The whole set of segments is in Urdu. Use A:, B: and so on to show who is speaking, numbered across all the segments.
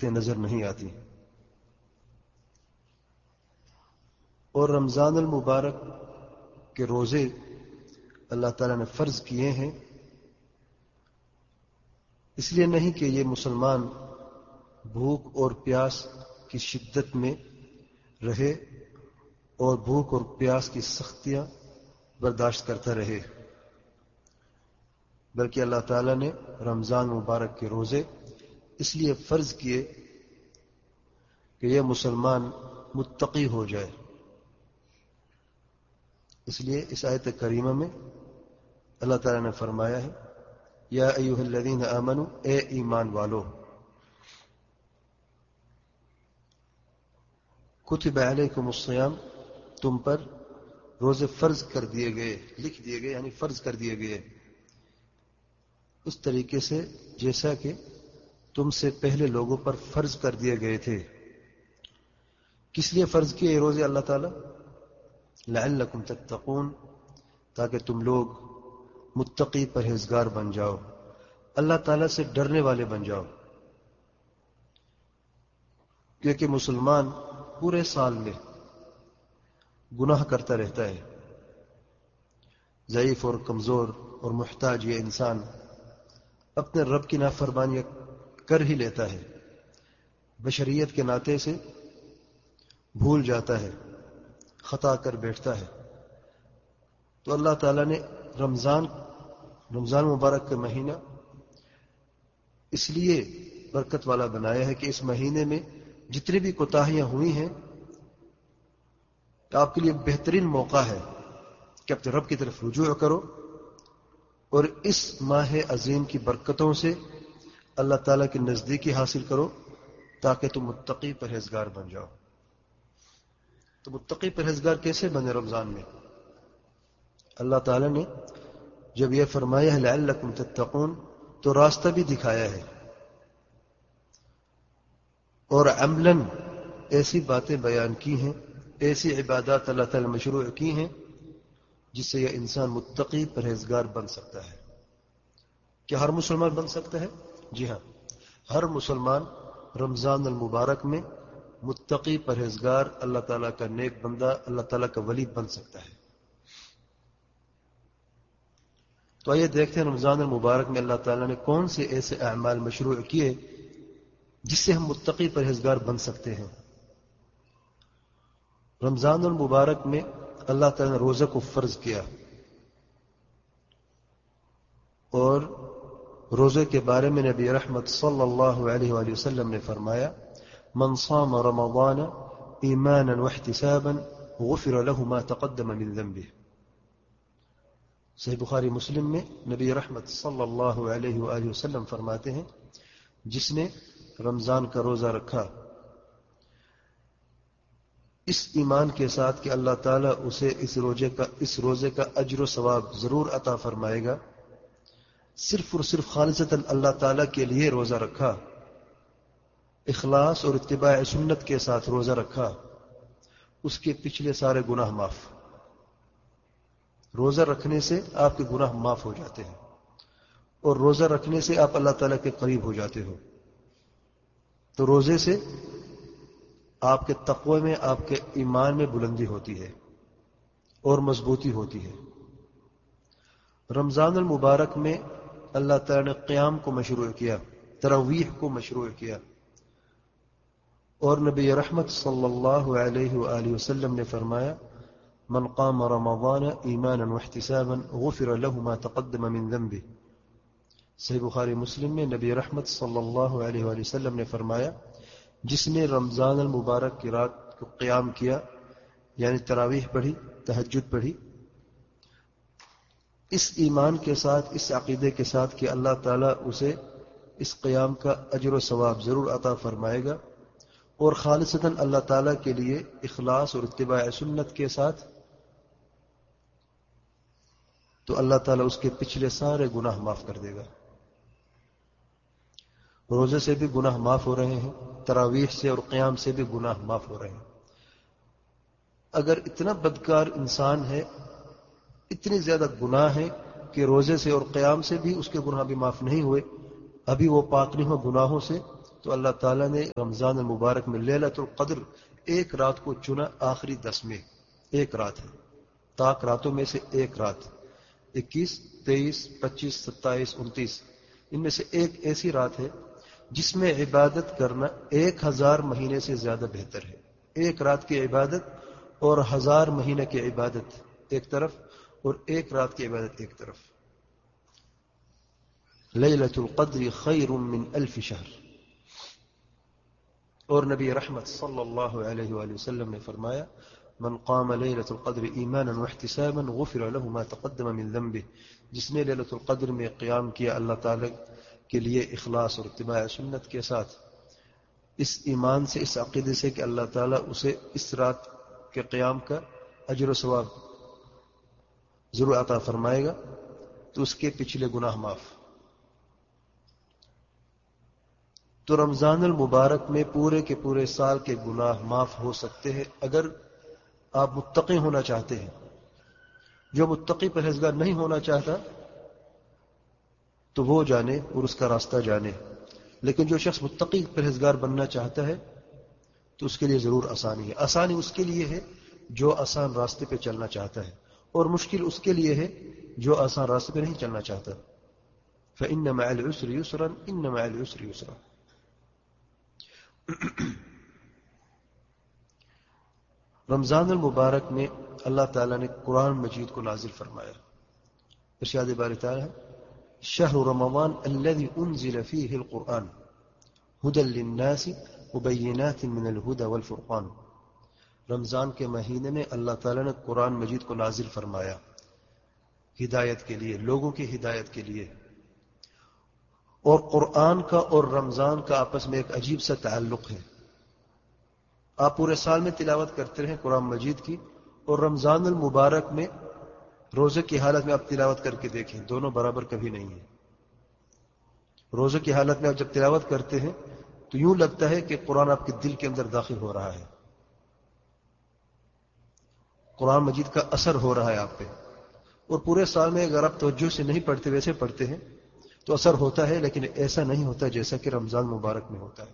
A: برکتیں نظر نہیں آتی. اور رمضان المبارک کے روزے اللہ تعالیٰ نے فرض کیے ہیں اس لیے نہیں کہ یہ مسلمان بھوک اور پیاس کی شدت میں رہے اور بھوک اور پیاس کی سختیاں برداشت کرتا رہے، بلکہ اللہ تعالیٰ نے رمضان مبارک کے روزے اس لیے فرض کیے کہ یہ مسلمان متقی ہو جائے. اس لیے اس آیت کریمہ میں اللہ تعالیٰ نے فرمایا ہے یا ایھا الذین آمنوا، اے ایمان والو، کتب علیکم الصیام، تم پر روزے فرض کر دیے گئے، لکھ دیے گئے یعنی فرض کر دیے گئے، اس طریقے سے جیسا کہ تم سے پہلے لوگوں پر فرض کر دیے گئے تھے. کس لیے فرض کیے یہ روزے اللہ تعالیٰ؟ لعلکم تتقون، تاکہ تم لوگ متقی پرہیزگار بن جاؤ، اللہ تعالیٰ سے ڈرنے والے بن جاؤ. کیونکہ مسلمان پورے سال میں گناہ کرتا رہتا ہے. ضعیف اور کمزور اور محتاج یہ انسان اپنے رب کی نافرمانیاں کر ہی لیتا ہے، بشریت کے ناطے سے بھول جاتا ہے، خطا کر بیٹھتا ہے. تو اللہ تعالیٰ نے رمضان مبارک کا مہینہ اس لیے برکت والا بنایا ہے کہ اس مہینے میں جتنی بھی کوتاہیاں ہوئی ہیں تو آپ کے لیے بہترین موقع ہے کہ اپنے رب کی طرف رجوع کرو اور اس ماہ عظیم کی برکتوں سے اللہ تعالیٰ کی نزدیکی حاصل کرو تاکہ تم متقی پرہیزگار بن جاؤ. تو متقی پرہیزگار کیسے بنے رمضان میں؟ اللہ تعالیٰ نے جب یہ فرمایا ہے لعلکم تتقون تو راستہ بھی دکھایا ہے اور عملاً ایسی باتیں بیان کی ہیں، ایسی عبادات اللہ تعالیٰ مشروع کی ہیں جس سے یہ انسان متقی پرہیزگار بن سکتا ہے. کیا ہر مسلمان بن سکتا ہے؟ جی ہاں، ہر مسلمان رمضان المبارک میں متقی پرہیزگار، اللہ تعالیٰ کا نیک بندہ، اللہ تعالیٰ کا ولی بن سکتا ہے. تو آئیے دیکھتے ہیں رمضان المبارک میں اللہ تعالیٰ نے کون سے ایسے اعمال مشروع کیے جس سے ہم متقی پرہیزگار بن سکتے ہیں. رمضان المبارک میں اللہ تعالیٰ نے روزہ کو فرض کیا اور روزے کے بارے میں نبی رحمت صلی اللہ علیہ وآلہ وسلم نے فرمایا من صام رمضان ایمانا واحتسابا غفر له ما تقدم من ذنبه. صحیح بخاری مسلم میں نبی رحمت صلی اللہ علیہ وآلہ وسلم فرماتے ہیں جس نے رمضان کا روزہ رکھا اس ایمان کے ساتھ کہ اللہ تعالیٰ اسے اس روزے کا اجر و ثواب ضرور عطا فرمائے گا، صرف اور صرف خالصتاً اللہ تعالیٰ کے لیے روزہ رکھا، اخلاص اور اتباع سنت کے ساتھ روزہ رکھا، اس کے پچھلے سارے گناہ معاف. روزہ رکھنے سے آپ کے گناہ معاف ہو جاتے ہیں اور روزہ رکھنے سے آپ اللہ تعالیٰ کے قریب ہو جاتے ہو. تو روزے سے آپ کے تقوی میں، آپ کے ایمان میں بلندی ہوتی ہے اور مضبوطی ہوتی ہے. رمضان المبارک میں اللہ تعالیٰ نے قیام کو مشروع کیا، تراویح کو مشروع کیا، اور نبی رحمت صلی اللہ علیہ وآلہ وسلم نے فرمایا من قام رمضان ایمانا واحتسابا غفر له ما تقدم من ذنبه. صحیح بخاری مسلم میں نبی رحمت صلی اللہ علیہ وآلہ وسلم نے فرمایا جس نے رمضان المبارک کی رات کو قیام کیا یعنی تراویح پڑھی، تہجد پڑھی، اس ایمان کے ساتھ، اس عقیدے کے ساتھ کہ اللہ تعالیٰ اسے اس قیام کا اجر و ثواب ضرور عطا فرمائے گا اور خالصتاً اللہ تعالیٰ کے لیے اخلاص اور اتباع سنت کے ساتھ، تو اللہ تعالیٰ اس کے پچھلے سارے گناہ معاف کر دے گا. روزے سے بھی گناہ معاف ہو رہے ہیں، تراویح سے اور قیام سے بھی گناہ معاف ہو رہے ہیں. اگر اتنا بدکار انسان ہے، اتنی زیادہ گناہ ہے کہ روزے سے اور قیام سے بھی اس کے گناہ بھی معاف نہیں ہوئے، ابھی وہ پاک نہیں ہو گناہوں سے، تو اللہ تعالیٰ نے رمضان المبارک میں لیلۃ القدر ایک رات کو چنا، آخری 10 میں ایک رات ہے، طاق راتوں میں سے ایک رات، 21، 23، 25، 27، 29، ان میں سے ایک ایسی رات ہے جس میں عبادت کرنا 1000 مہینے سے زیادہ بہتر ہے۔ ایک رات کی عبادت اور 1000 مہینے کی عبادت ایک طرف، اور ایک رات کی عبادت ایک طرف۔ لیلۃ القدر خیر من 1000 شہر۔ اور نبی رحمت صلی اللہ علیہ وآلہ وسلم نے فرمایا، من قام لیلۃ القدر ایمانا واحتسابا غفر له ما تقدم من ذنبه، جس نے لیلۃ القدر میں قیام کیا اللہ تعالی کے لیے اخلاص اور اتباع سنت کے ساتھ، اس ایمان سے، اس عقیدے سے کہ اللہ تعالیٰ اسے اس رات کے قیام کا اجر و ثواب ضرور عطا فرمائے گا، تو اس کے پچھلے گناہ معاف۔ تو رمضان المبارک میں پورے کے پورے سال کے گناہ معاف ہو سکتے ہیں اگر آپ متقی ہونا چاہتے ہیں۔ جو متقی پرہیزگار نہیں ہونا چاہتا تو وہ جانے اور اس کا راستہ جانے، لیکن جو شخص متقی پرہیزگار بننا چاہتا ہے تو اس کے لیے ضرور آسانی ہے۔ آسانی اس کے لیے ہے جو آسان راستے پہ چلنا چاہتا ہے، اور مشکل اس کے لیے ہے جو آسان راستے پہ نہیں چلنا چاہتا۔ فَإِنَّ مَعَ الْعُسْرِ يُسْرًا إِنَّ مَعَ الْعُسْرِ يُسْرًا۔ رمضان المبارک میں اللہ تعالیٰ نے قرآن مجید کو نازل فرمایا۔ ارشاد باری تعالیٰ ہے، شہر رمضان الذي انزل فيه القرآن هدى للناس وبينات من الهدى والفرقان۔ رمضان کے مہینے میں اللہ تعالیٰ نے قرآن مجید کو نازل فرمایا ہدایت کے لیے، لوگوں کی ہدایت کے لیے۔ اور قرآن کا اور رمضان کا آپس میں ایک عجیب سا تعلق ہے۔ آپ پورے سال میں تلاوت کرتے رہیں قرآن مجید کی، اور رمضان المبارک میں روزے کی حالت میں آپ تلاوت کر کے دیکھیں، دونوں برابر کبھی نہیں ہیں۔ روزے کی حالت میں آپ جب تلاوت کرتے ہیں تو یوں لگتا ہے کہ قرآن آپ کے دل کے اندر داخل ہو رہا ہے، قرآن مجید کا اثر ہو رہا ہے آپ پہ۔ اور پورے سال میں اگر آپ توجہ سے نہیں پڑھتے، ویسے پڑھتے ہیں تو اثر ہوتا ہے، لیکن ایسا نہیں ہوتا جیسا کہ رمضان مبارک میں ہوتا ہے۔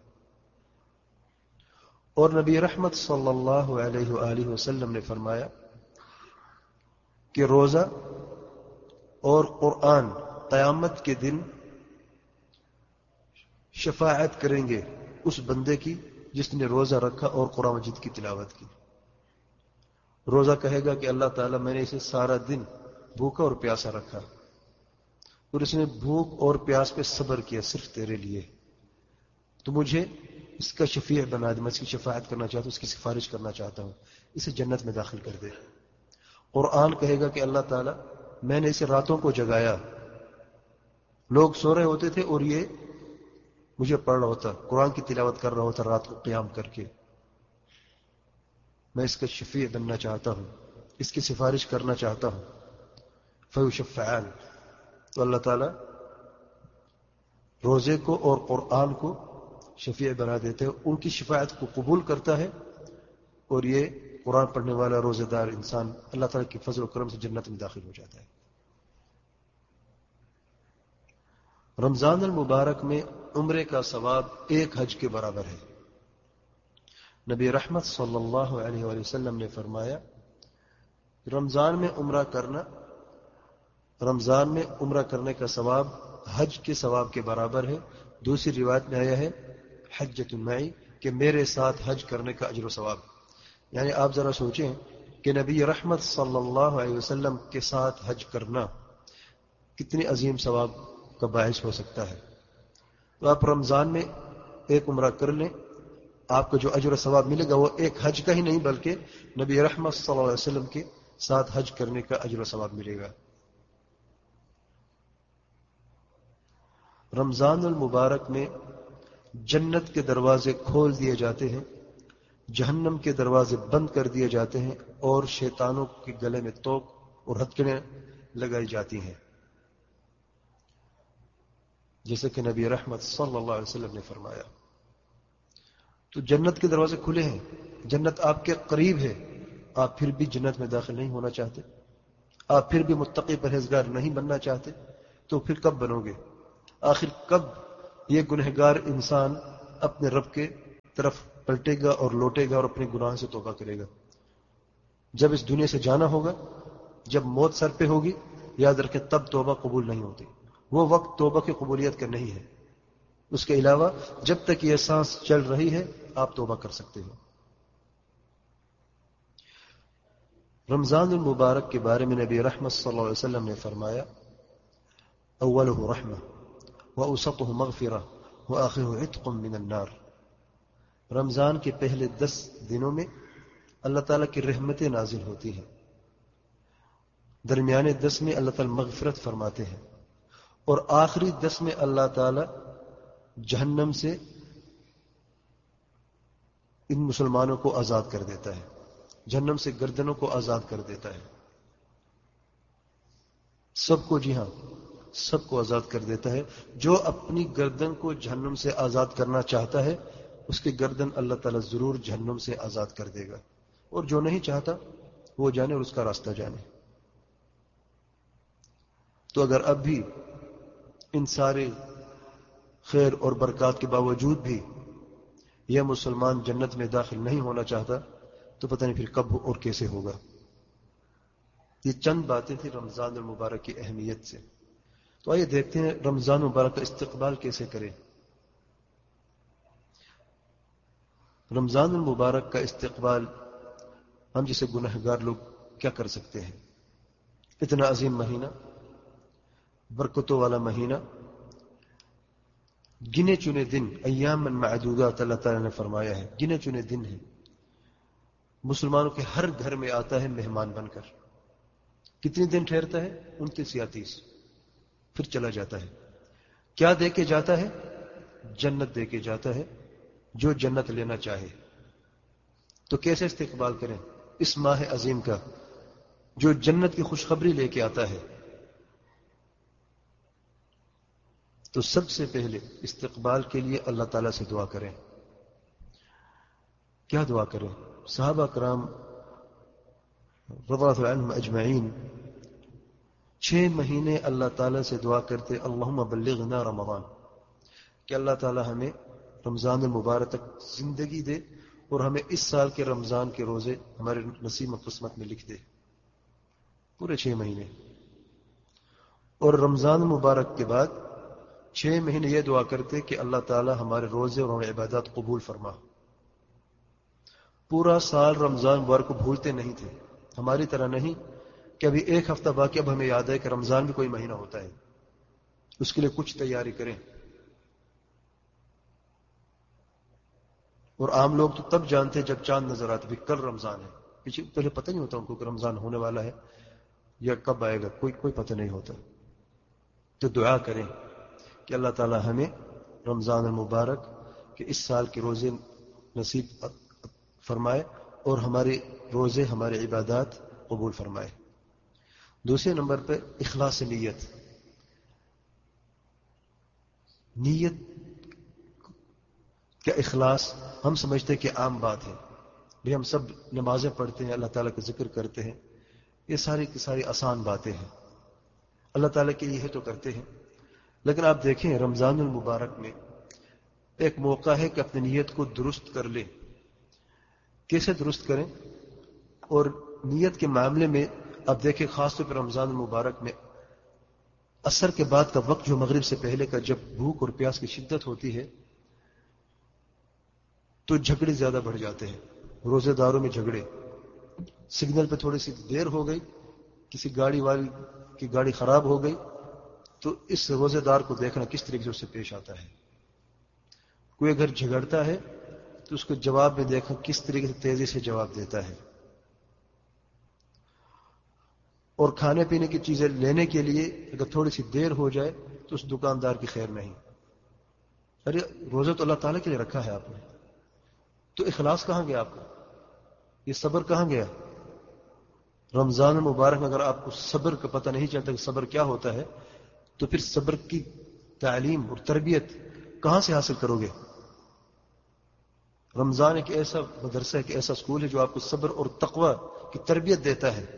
A: اور نبی رحمت صلی اللہ علیہ وآلہ وسلم نے فرمایا کہ روزہ اور قرآن قیامت کے دن شفاعت کریں گے اس بندے کی جس نے روزہ رکھا اور قرآن مجید کی تلاوت کی۔ روزہ کہے گا کہ اللہ تعالیٰ میں نے اسے سارا دن بھوکا اور پیاسا رکھا، اور اس نے بھوک اور پیاس پہ صبر کیا صرف تیرے لیے، تو مجھے اس کا شفیع بنا دے، میں اس کی شفاعت کرنا چاہتا ہوں، اس کی سفارش کرنا چاہتا ہوں، اسے جنت میں داخل کر دے۔ قرآن کہے گا کہ اللہ تعالیٰ میں نے اسے راتوں کو جگایا، لوگ سو رہے ہوتے تھے اور یہ مجھے پڑھ رہا ہوتا، قرآن کی تلاوت کر رہا ہوتا رات کو قیام کر کے، میں اس کا شفیع بننا چاہتا ہوں، اس کی سفارش کرنا چاہتا ہوں۔ فیشفعان، تو اللہ تعالیٰ روزے کو اور قرآن کو شفیع بنا دیتے ہیں، ان کی شفاعت کو قبول کرتا ہے، اور یہ قرآن پڑھنے والا روزہ دار انسان اللہ تعالیٰ کی فضل و کرم سے جنت میں داخل ہو جاتا ہے۔ رمضان المبارک میں عمرے کا ثواب ایک حج کے برابر ہے۔ نبی رحمت صلی اللہ علیہ وآلہ وسلم نے فرمایا، رمضان میں عمرہ کرنے کا ثواب حج کے ثواب کے برابر ہے۔ دوسری روایت میں آیا ہے حجۃ معی، کہ میرے ساتھ حج کرنے کا اجر و ثواب۔ یعنی آپ ذرا سوچیں کہ نبی رحمت صلی اللہ علیہ وسلم کے ساتھ حج کرنا کتنی عظیم ثواب کا باعث ہو سکتا ہے۔ تو آپ رمضان میں ایک عمرہ کر لیں، آپ کو جو اجر و ثواب ملے گا وہ ایک حج کا ہی نہیں بلکہ نبی رحمت صلی اللہ علیہ وسلم کے ساتھ حج کرنے کا اجر و ثواب ملے گا۔ رمضان المبارک میں جنت کے دروازے کھول دیے جاتے ہیں، جہنم کے دروازے بند کر دیے جاتے ہیں، اور شیطانوں کے گلے میں توق اور ہتھکڑیاں لگائی جاتی ہیں، جیسے کہ نبی رحمت صلی اللہ علیہ وسلم نے فرمایا۔ تو جنت کے دروازے کھلے ہیں، جنت آپ کے قریب ہے، آپ پھر بھی جنت میں داخل نہیں ہونا چاہتے، آپ پھر بھی متقی پرہیزگار نہیں بننا چاہتے، تو پھر کب بنو گے؟ آخر کب یہ گنہگار انسان اپنے رب کے طرف پلٹے گا اور لوٹے گا اور اپنے گناہ سے توبہ کرے گا. جب اس دنیا سے جانا ہوگا، جب موت سر پہ ہوگی، یاد رکھیں تب توبہ قبول نہیں ہوتی. وہ وقت توبہ کی قبولیت کا نہیں ہے. اس کے علاوہ جب تک یہ سانس چل رہی ہے آپ توبہ کر سکتے ہو. رمضان المبارک کے بارے میں نبی رحمت صلی اللہ علیہ وسلم نے فرمایا اولہ رحمہ واوسطہ مغفرہ وآخرہ عتق من النار. رمضان کے پہلے 10 دنوں میں اللہ تعالیٰ کی رحمتیں نازل ہوتی ہیں، درمیانے 10 میں اللہ تعالیٰ مغفرت فرماتے ہیں، اور آخری 10 میں اللہ تعالیٰ جہنم سے ان مسلمانوں کو آزاد کر دیتا ہے، جہنم سے گردنوں کو آزاد کر دیتا ہے. سب کو، جی ہاں سب کو آزاد کر دیتا ہے. جو اپنی گردن کو جہنم سے آزاد کرنا چاہتا ہے اس کی گردن اللہ تعالیٰ ضرور جہنم سے آزاد کر دے گا، اور جو نہیں چاہتا وہ جانے اور اس کا راستہ جانے. تو اگر اب بھی ان سارے خیر اور برکات کے باوجود بھی یہ مسلمان جنت میں داخل نہیں ہونا چاہتا تو پتہ نہیں پھر کب اور کیسے ہوگا. یہ چند باتیں تھیں رمضان المبارک کی اہمیت سے. تو آئیے دیکھتے ہیں رمضان المبارک کا استقبال کیسے کریں. رمضان المبارک کا استقبال ہم جیسے گنہگار لوگ کیا کر سکتے ہیں؟ اتنا عظیم مہینہ، برکتوں والا مہینہ، گنے چنے دن، ایام معدودات اللہ تعالیٰ نے فرمایا ہے، گنے چنے دن ہیں. مسلمانوں کے ہر گھر میں آتا ہے مہمان بن کر. کتنے دن ٹھہرتا ہے؟ 29 یا 30، پھر چلا جاتا ہے. کیا دے کے جاتا ہے؟ جنت دے کے جاتا ہے، جو جنت لینا چاہے. تو کیسے استقبال کریں اس ماہ عظیم کا جو جنت کی خوشخبری لے کے آتا ہے؟ تو سب سے پہلے استقبال کے لیے اللہ تعالیٰ سے دعا کریں. کیا دعا کریں؟ صحابہ کرام رضی اللہ عنہم اجمعین 6 مہینے اللہ تعالیٰ سے دعا کرتے اللہم بلغنا رمضان، کہ اللہ تعالیٰ ہمیں رمضان المبارک تک زندگی دے اور ہمیں اس سال کے رمضان کے روزے ہمارے نصیب و قسمت میں لکھ دے. پورے 6 مہینے. اور رمضان المبارک کے بعد 6 مہینے یہ دعا کرتے کہ اللہ تعالیٰ ہمارے روزے اور ہماری عبادات قبول فرما. پورا سال رمضان مبارک کو بھولتے نہیں تھے، ہماری طرح نہیں کہ ابھی 1 ہفتہ باقی اب ہمیں یاد ہے کہ رمضان بھی کوئی مہینہ ہوتا ہے، اس کے لیے کچھ تیاری کریں. اور عام لوگ تو تب جانتے ہیں جب چاند نظر آتے بھی کل رمضان ہے، پہلے پتہ نہیں ہوتا ان کو کہ رمضان ہونے والا ہے یا کب آئے گا، کوئی پتہ نہیں ہوتا. تو دعا کریں کہ اللہ تعالی ہمیں رمضان المبارک کے اس سال کے روزے نصیب فرمائے اور ہمارے روزے ہمارے عبادات قبول فرمائے. دوسرے نمبر پہ اخلاص نیت. نیت کا اخلاص ہم سمجھتے کہ عام بات ہے، بھی ہم سب نمازیں پڑھتے ہیں، اللہ تعالیٰ کا ذکر کرتے ہیں، یہ ساری کی ساری آسان باتیں ہیں، اللہ تعالیٰ کے لیے تو کرتے ہیں. لیکن آپ دیکھیں رمضان المبارک میں ایک موقع ہے کہ اپنی نیت کو درست کر لیں. کیسے درست کریں؟ اور نیت کے معاملے میں آپ دیکھیں خاص طور پر رمضان المبارک میں عصر کے بعد کا وقت جو مغرب سے پہلے کا، جب بھوک اور پیاس کی شدت ہوتی ہے تو جھگڑے زیادہ بڑھ جاتے ہیں. روزے داروں میں جھگڑے، سگنل پہ تھوڑی سی دیر ہو گئی، کسی گاڑی والی کی گاڑی خراب ہو گئی تو اس روزے دار کو دیکھنا کس طریقے سے اس سے پیش آتا ہے. کوئی اگر جھگڑتا ہے تو اس کو جواب میں دیکھنا کس طریقے سے تیزی سے جواب دیتا ہے. اور کھانے پینے کی چیزیں لینے کے لیے اگر تھوڑی سی دیر ہو جائے تو اس دکاندار کی خیر نہیں. ارے روزہ تو اللہ تعالیٰ کے لیے رکھا ہے آپ نے، تو اخلاص کہاں گیا آپ کا؟ یہ صبر کہاں گیا؟ رمضان مبارک میں اگر آپ کو صبر کا پتہ نہیں چلتا کہ صبر کیا ہوتا ہے تو پھر صبر کی تعلیم اور تربیت کہاں سے حاصل کرو گے؟ رمضان ایک ایسا مدرسہ، ایک ایسا اسکول ہے جو آپ کو صبر اور تقوی کی تربیت دیتا ہے.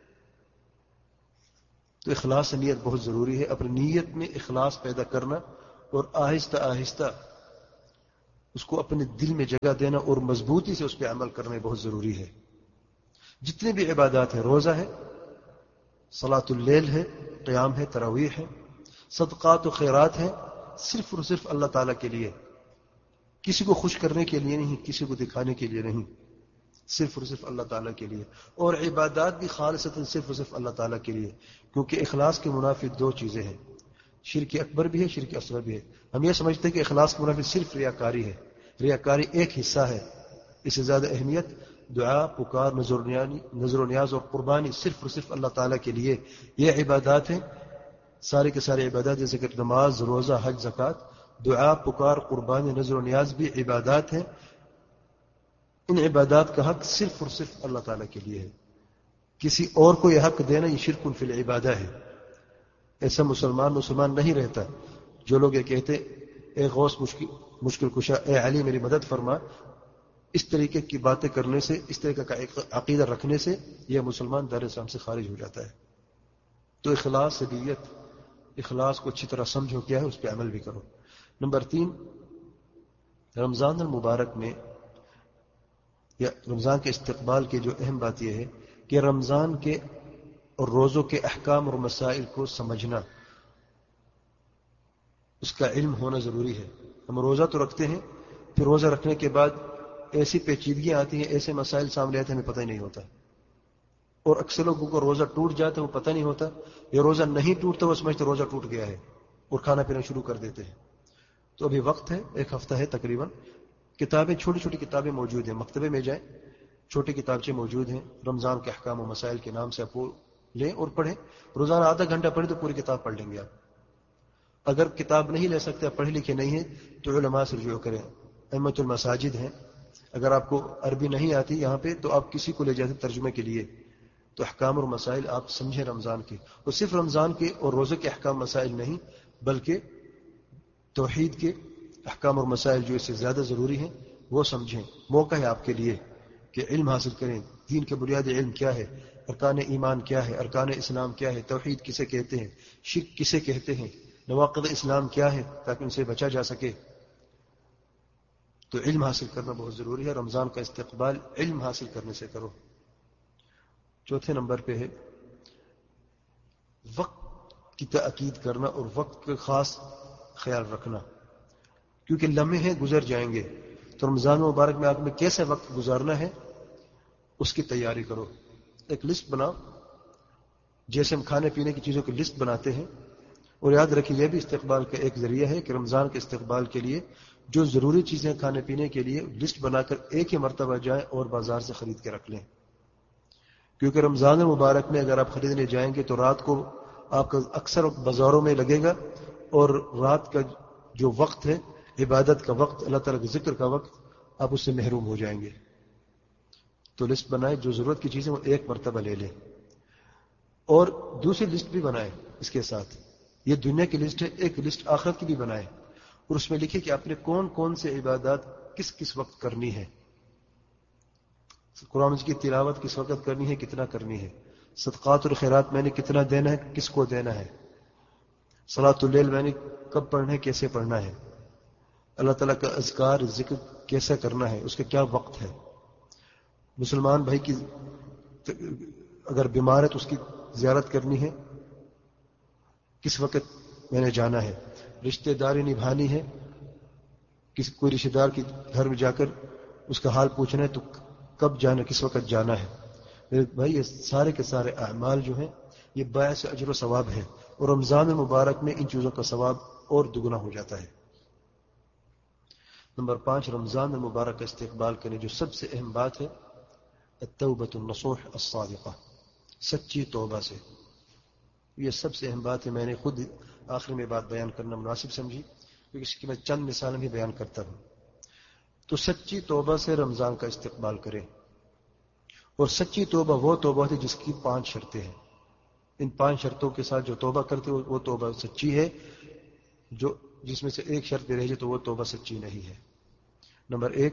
A: تو اخلاص نیت بہت ضروری ہے. اپنی نیت میں اخلاص پیدا کرنا اور آہستہ آہستہ اس کو اپنے دل میں جگہ دینا اور مضبوطی سے اس پہ عمل کرنا بہت ضروری ہے. جتنے بھی عبادات ہیں، روزہ ہے، صلاۃ اللیل ہے، قیام ہے، تراویح ہے، صدقات و خیرات ہیں، صرف اور صرف اللہ تعالیٰ کے لیے، کسی کو خوش کرنے کے لیے نہیں، کسی کو دکھانے کے لیے نہیں، صرف اور صرف اللہ تعالیٰ کے لیے. اور عبادات بھی خالصتاً صرف اور صرف اللہ تعالیٰ کے لیے، کیونکہ اخلاص کے منافی دو چیزیں ہیں، شرک اکبر بھی ہے، شرک اصغر بھی ہے. ہم یہ سمجھتے ہیں کہ اخلاص کے منافی صرف ریاکاری ہے. ریاکاری ایک حصہ ہے، اس سے زیادہ اہمیت دعا، پکار، نظر و نیاز اور قربانی صرف اور صرف اللہ تعالیٰ کے لیے. یہ عبادات ہیں، سارے کے سارے عبادات، جیسے کہ نماز، روزہ، حج، زکوٰۃ، دعا، پکار، قربانی، نظر و نیاز بھی عبادات ہیں. ان عبادات کا حق صرف اور صرف اللہ تعالیٰ کے لیے ہے. کسی اور کو یہ حق دینا یہ شرک فی العبادہ ہے. ایسا مسلمان نہیں رہتا. جو لوگ یہ کہتے اے غوث مشکل کشا، اے علی میری مدد فرما، اس طریقے کی باتیں کرنے سے، اس طریقے کا عقیدہ رکھنے سے یہ مسلمان دار اسلام سے خارج ہو جاتا ہے. تو اخلاص سبیت، اخلاص کو اچھی طرح سمجھو کیا ہے، اس پہ عمل بھی کرو. نمبر 3، رمضان المبارک میں یا رمضان کے استقبال کی جو اہم بات یہ ہے کہ رمضان کے اور روزوں کے احکام اور مسائل کو سمجھنا، اس کا علم ہونا ضروری ہے. ہم روزہ تو رکھتے ہیں، پھر روزہ رکھنے کے بعد ایسی پیچیدگیاں آتی ہیں، ایسے مسائل سامنے آتے ہیں، ہمیں پتہ ہی نہیں ہوتا. اور اکثر لوگوں کو روزہ ٹوٹ جاتا ہے، وہ پتہ نہیں ہوتا، یا روزہ نہیں ٹوٹتا وہ سمجھتے روزہ ٹوٹ گیا ہے اور کھانا پینا شروع کر دیتے ہیں. تو ابھی وقت ہے، ایک ہفتہ ہے تقریباً. کتابیں، چھوٹی چھوٹی کتابیں موجود ہیں، مکتبے میں جائیں، چھوٹی کتابچے موجود ہیں، رمضان کے احکام و مسائل کے نام سے آپ وہ لیں اور پڑھیں. روزانہ آدھا گھنٹہ پڑھیں تو پوری کتاب پڑھ لیں گے آپ. اگر کتاب نہیں لے سکتے، آپ پڑھے لکھے نہیں ہیں، تو علماء سے رجوع کریں. ائمۃ المساجد ہیں، اگر آپ کو عربی نہیں آتی یہاں پہ تو آپ کسی کو لے جاتے ترجمے کے لیے. تو احکام اور مسائل آپ سمجھیں رمضان کے، اور صرف رمضان کے اور روزے کے احکام مسائل نہیں، بلکہ توحید کے احکام اور مسائل جو اس سے زیادہ ضروری ہیں وہ سمجھیں. موقع ہے آپ کے لیے کہ علم حاصل کریں. دین کے بنیادی علم کیا ہے، ارکان ایمان کیا ہے، ارکان اسلام کیا ہے، توحید کسے کہتے ہیں، شرک کسے کہتے ہیں، نواقض اسلام کیا ہے، تاکہ ان سے بچا جا سکے. تو علم حاصل کرنا بہت ضروری ہے. رمضان کا استقبال علم حاصل کرنے سے کرو. چوتھے نمبر پہ ہے وقت کی تاکید کرنا اور وقت کا خاص خیال رکھنا، کیونکہ لمحے گزر جائیں گے. تو رمضان مبارک میں آپ میں کیسے وقت گزارنا ہے اس کی تیاری کرو. ایک لسٹ بناؤ، جیسے ہم کھانے پینے کی چیزوں کی لسٹ بناتے ہیں. اور یاد رکھیے یہ بھی استقبال کا ایک ذریعہ ہے کہ رمضان کے استقبال کے لیے جو ضروری چیزیں کھانے پینے کے لیے لسٹ بنا کر ایک ہی مرتبہ جائیں اور بازار سے خرید کے رکھ لیں. کیونکہ رمضان المبارک میں اگر آپ خریدنے جائیں گے تو رات کو آپ کا اکثر بازاروں میں لگے گا، اور رات کا جو وقت ہے، عبادت کا وقت، اللہ تعالیٰ کے ذکر کا وقت، آپ اس سے محروم ہو جائیں گے. تو لسٹ بنائیں، جو ضرورت کی چیزیں وہ ایک مرتبہ لے لیں. اور دوسری لسٹ بھی بنائیں اس کے ساتھ. یہ دنیا کی لسٹ ہے، ایک لسٹ آخرت کی بھی بنائیں، اور اس میں لکھیں کہ آپ نے کون کون سے عبادات کس کس وقت کرنی ہے. قرآن کی تلاوت کس وقت کرنی ہے، کتنا کرنی ہے. صدقات اور خیرات میں نے کتنا دینا ہے، کس کو دینا ہے. صلاۃ اللیل میں نے کب پڑھنا ہے، کیسے پڑھنا ہے. اللہ تعالیٰ کا اذکار ذکر کیسے کرنا ہے، اس کا کیا وقت ہے. مسلمان بھائی کی اگر بیمار ہے تو اس کی زیارت کرنی ہے، کس وقت میں نے جانا ہے. رشتہ داری نبھانی ہے، کوئی رشتہ دار کے گھر میں جا کر اس کا حال پوچھنا ہے تو کب جانا، کس وقت جانا ہے. میرے بھائی یہ سارے کے سارے اعمال جو ہیں یہ باعث اجر و ثواب ہے، اور رمضان المبارک میں ان چیزوں کا ثواب اور دگنا ہو جاتا ہے. نمبر 5، رمضان المبارک کا استقبال کرنے جو سب سے اہم بات ہے، التوبۃ النصوح الصادقہ، سچی توبہ سے. یہ سب سے اہم بات ہے. میں نے خود آخر میں بات بیان کرنا مناسب سمجھی، کیونکہ اس کی میں چند مثالیں بھی بیان کرتا ہوں. تو سچی توبہ سے رمضان کا استقبال کریں. اور سچی توبہ وہ توبہ ہے جس کی 5 شرطیں ہیں. ان 5 شرطوں کے ساتھ جو توبہ کرتے وہ توبہ سچی ہے. جو جس میں سے ایک شرط بھی رہ جائے تو وہ توبہ سچی نہیں ہے. نمبر 1،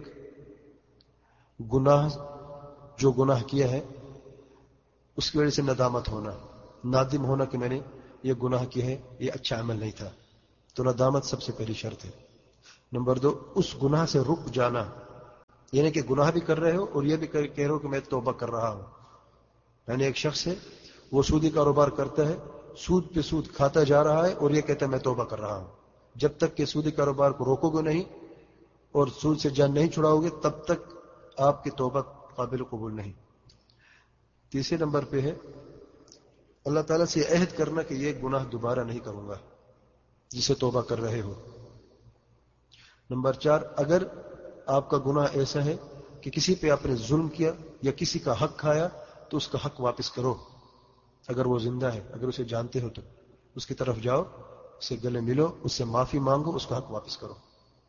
A: جو گناہ کیا ہے اس کی وجہ سے ندامت ہونا، نادم ہونا کہ میں نے یہ گناہ کیا ہے، یہ اچھا عمل نہیں تھا. تو ندامت سب سے پہلی شرط ہے. نمبر 2 اس گناہ سے رک جانا، یعنی کہ گناہ بھی کر رہے ہو اور یہ بھی کہہ رہے ہو کہ میں توبہ کر رہا ہوں. یعنی ایک شخص ہے وہ سودی کاروبار کرتا ہے، سود پہ سود کھاتا جا رہا ہے اور یہ کہتا ہے میں توبہ کر رہا ہوں. جب تک کہ سودی کاروبار کو روکو گے نہیں اور سود سے جان نہیں چھڑاؤ گے تب تک آپ کی توبہ قابل قبول نہیں. تیسرے نمبر پہ ہے اللہ تعالیٰ سے عہد کرنا کہ یہ گناہ دوبارہ نہیں کروں گا جسے توبہ کر رہے ہو. نمبر 4 اگر آپ کا گناہ ایسا ہے کہ کسی پہ آپ نے ظلم کیا یا کسی کا حق کھایا تو اس کا حق واپس کرو. اگر وہ زندہ ہے، اگر اسے جانتے ہو تو اس کی طرف جاؤ، اسے گلے ملو، اس سے معافی مانگو، اس کا حق واپس کرو.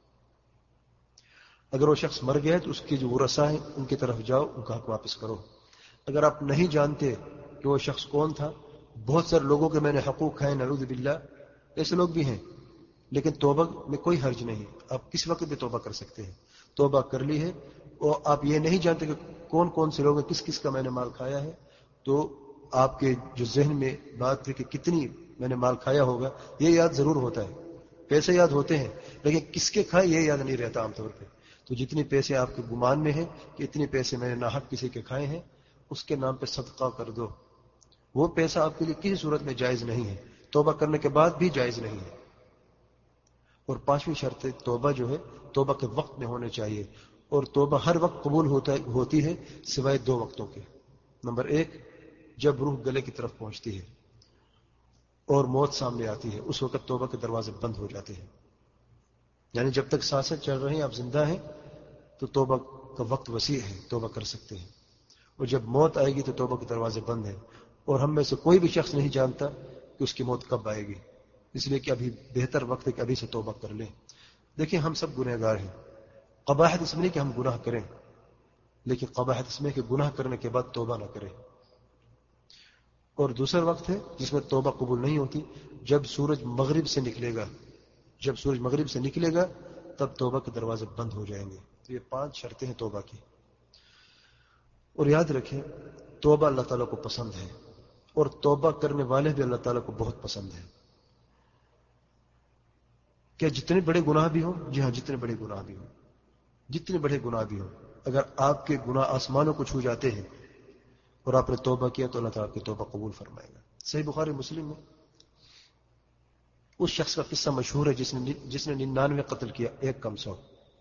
A: اگر وہ شخص مر گیا ہے تو اس کی جو ورثاء ہیں ان کی طرف جاؤ، ان کا حق واپس کرو. اگر آپ نہیں جانتے کہ وہ شخص کون تھا، بہت سارے لوگوں کے میں نے حقوق کھائے نعوذ باللہ، ایسے لوگ بھی ہیں، لیکن توبہ میں کوئی حرج نہیں، آپ کس وقت بھی توبہ کر سکتے ہیں. توبہ کر لی ہے اور آپ یہ نہیں جانتے کہ کون کون سے لوگ ہیں، کس کس کا میں نے مال کھایا ہے، تو آپ کے جو ذہن میں بات تھی کہ کتنی میں نے مال کھایا ہوگا یہ یاد ضرور ہوتا ہے. پیسے یاد ہوتے ہیں لیکن کس کے کھائے یہ یاد نہیں رہتا عام طور پہ. تو جتنی پیسے آپ کے گمان میں ہیں کہ اتنے پیسے میں نے ناحق کسی کے کھائے ہیں، اس کے نام پہ صدقہ کر دو. وہ پیسہ آپ کے لیے کسی صورت میں جائز نہیں ہے، توبہ کرنے کے بعد بھی جائز نہیں ہے. اور 5ویں شرط توبہ جو ہے توبہ کے وقت میں ہونے چاہیے، اور توبہ ہر وقت قبول ہوتی ہے سوائے 2 وقتوں کے. نمبر 1 جب روح گلے کی طرف پہنچتی ہے اور موت سامنے آتی ہے، اس وقت توبہ کے دروازے بند ہو جاتے ہیں. یعنی جب تک سانسیں چل رہی ہیں، آپ زندہ ہیں تو توبہ کا وقت وسیع ہے، توبہ کر سکتے ہیں. اور جب موت آئے گی تو توبہ کے دروازے بند ہیں، اور ہم میں سے کوئی بھی شخص نہیں جانتا کہ اس کی موت کب آئے گی. اس لیے کہ ابھی بہتر وقت ہے کہ ابھی سے توبہ کر لیں. دیکھیں ہم سب گنہگار ہیں، قباحت اس میں نہیں کہ ہم گناہ کریں، لیکن قباحت اس میں کہ گناہ کرنے کے بعد توبہ نہ کریں. اور دوسرا وقت ہے جس میں توبہ قبول نہیں ہوتی، جب سورج مغرب سے نکلے گا. جب سورج مغرب سے نکلے گا تب توبہ کے دروازے بند ہو جائیں گے. تو یہ 5 شرطیں ہیں توبہ کی. اور یاد رکھیں توبہ اللہ تعالیٰ کو پسند ہے، اور توبہ کرنے والے بھی اللہ تعالیٰ کو بہت پسند ہے. کہ جتنے بڑے گناہ بھی ہوں، جی ہاں جتنے بڑے گناہ بھی ہوں، جتنے بڑے گناہ بھی ہوں، اگر آپ کے گناہ آسمانوں کو چھو جاتے ہیں اور آپ نے توبہ کیا تو اللہ تعالیٰ کی توبہ قبول فرمائے گا. صحیح بخاری مسلم میں اس شخص کا قصہ مشہور ہے جس نے 99 قتل کیا، 1 کم 100.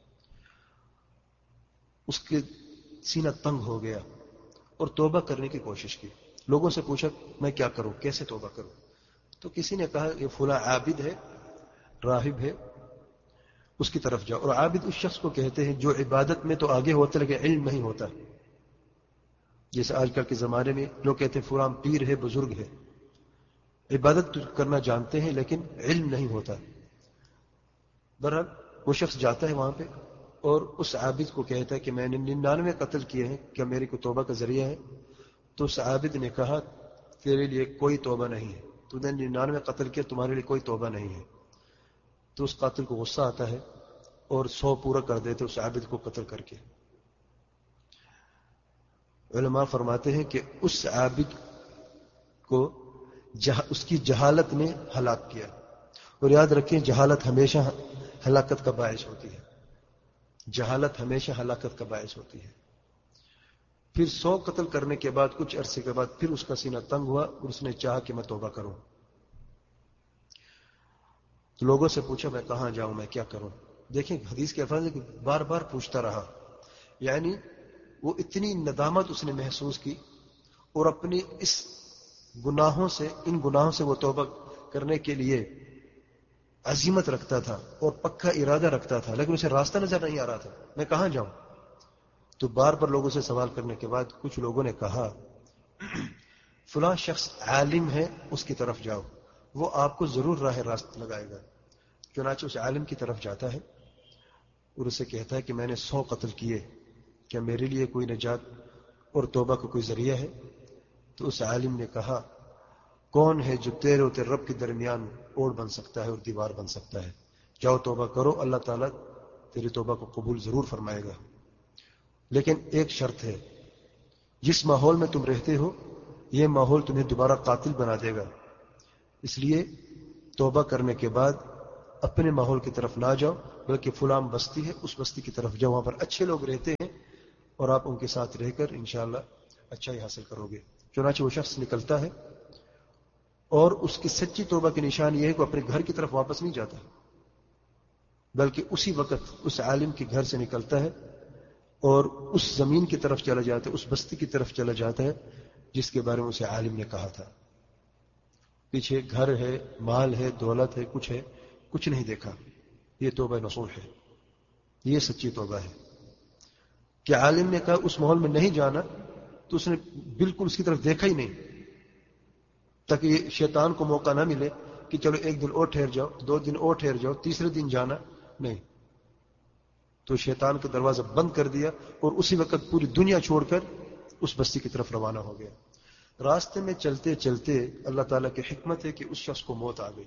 A: اس کے سینہ تنگ ہو گیا اور توبہ کرنے کی کوشش کی. لوگوں سے پوچھا میں کیا کروں، کیسے توبہ کروں؟ تو کسی نے کہا یہ فلاں عابد ہے، راہب ہے، اس کی طرف جاؤ. اور عابد اس شخص کو کہتے ہیں جو عبادت میں تو آگے ہوتا لیکن علم نہیں ہوتا. جیسے آج کل کے زمانے میں لوگ کہتے ہیں فلاں پیر ہے، بزرگ ہے، عبادت کرنا جانتے ہیں لیکن علم نہیں ہوتا. بہرحال وہ شخص جاتا ہے وہاں پہ اور اس عابد کو کہتا ہے کہ میں نے 99 قتل کیے ہیں، کیا میری کو توبہ کا ذریعہ ہے؟ تو اس عابد نے کہا تیرے لیے کوئی توبہ نہیں ہے، تو نے 99 قتل کیا، تمہارے لیے کوئی توبہ نہیں ہے. تو اس قاتل کو غصہ آتا ہے اور 100 پورا کر دیتے اس عابد کو قتل کر کے. علماء فرماتے ہیں کہ اس عابد کو اس کی جہالت نے ہلاک کیا. اور یاد رکھیں جہالت ہمیشہ ہلاکت کا باعث ہوتی ہے، جہالت ہمیشہ ہلاکت کا باعث ہوتی ہے. پھر 100 قتل کرنے کے بعد کچھ عرصے کے بعد پھر اس کا سینہ تنگ ہوا اور اس نے چاہا کہ میں توبہ کروں. تو لوگوں سے پوچھا میں کہاں جاؤں، میں کیا کروں؟ دیکھیں حدیث کے الفاظ ہے کہ بار بار پوچھتا رہا. یعنی وہ اتنی ندامت اس نے محسوس کی اور اپنی اس گناہوں سے، ان گناہوں سے وہ توبہ کرنے کے لیے عزیمت رکھتا تھا اور پکا ارادہ رکھتا تھا، لیکن اسے راستہ نظر نہیں آ رہا تھا میں کہاں جاؤں. تو بار بار لوگوں سے سوال کرنے کے بعد کچھ لوگوں نے کہا فلاں شخص عالم ہے، اس کی طرف جاؤ، وہ آپ کو ضرور راہ راست لگائے گا. چنانچہ اس عالم کی طرف جاتا ہے اور اسے کہتا ہے کہ میں نے 100 قتل کیے، کیا میرے لیے کوئی نجات اور توبہ کا کوئی ذریعہ ہے؟ تو اس عالم نے کہا کون ہے جو تیرے اور تیرے رب کے درمیان اوڑ بن سکتا ہے اور دیوار بن سکتا ہے؟ جاؤ توبہ کرو، اللہ تعالیٰ تیری توبہ کو قبول ضرور فرمائے گا. لیکن ایک شرط ہے، جس ماحول میں تم رہتے ہو یہ ماحول تمہیں دوبارہ قاتل بنا دے گا، اس لیے توبہ کرنے کے بعد اپنے ماحول کی طرف نہ جاؤ، بلکہ فلاں بستی ہے اس بستی کی طرف جاؤ، وہاں پر اچھے لوگ رہتے ہیں اور آپ ان کے ساتھ رہ کر انشاءاللہ اچھائی حاصل کرو گے۔ چنانچہ وہ شخص نکلتا ہے اور اس کی سچی توبہ کی نشان یہ ہے کہ وہ اپنے گھر کی طرف واپس نہیں جاتا، بلکہ اسی وقت اس عالم کے گھر سے نکلتا ہے اور اس زمین کی طرف چلا جاتا ہے، اس بستی کی طرف چلا جاتا ہے جس کے بارے میں اسے عالم نے کہا تھا۔ پیچھے گھر ہے، مال ہے، دولت ہے، کچھ نہیں دیکھا۔ یہ توبہ نصوح ہے، یہ سچی توبہ ہے کہ عالم نے کہا اس ماحول میں نہیں جانا تو اس نے بالکل اس کی طرف دیکھا ہی نہیں، تاکہ یہ شیطان کو موقع نہ ملے کہ چلو ایک دن اور ٹھہر جاؤ، 2 دن اور ٹھہر جاؤ، تیسرے دن جانا نہیں۔ تو شیطان کا دروازہ بند کر دیا اور اسی وقت پوری دنیا چھوڑ کر اس بستی کی طرف روانہ ہو گیا۔ راستے میں چلتے چلتے اللہ تعالیٰ کی حکمت ہے کہ اس شخص کو موت آ گئی۔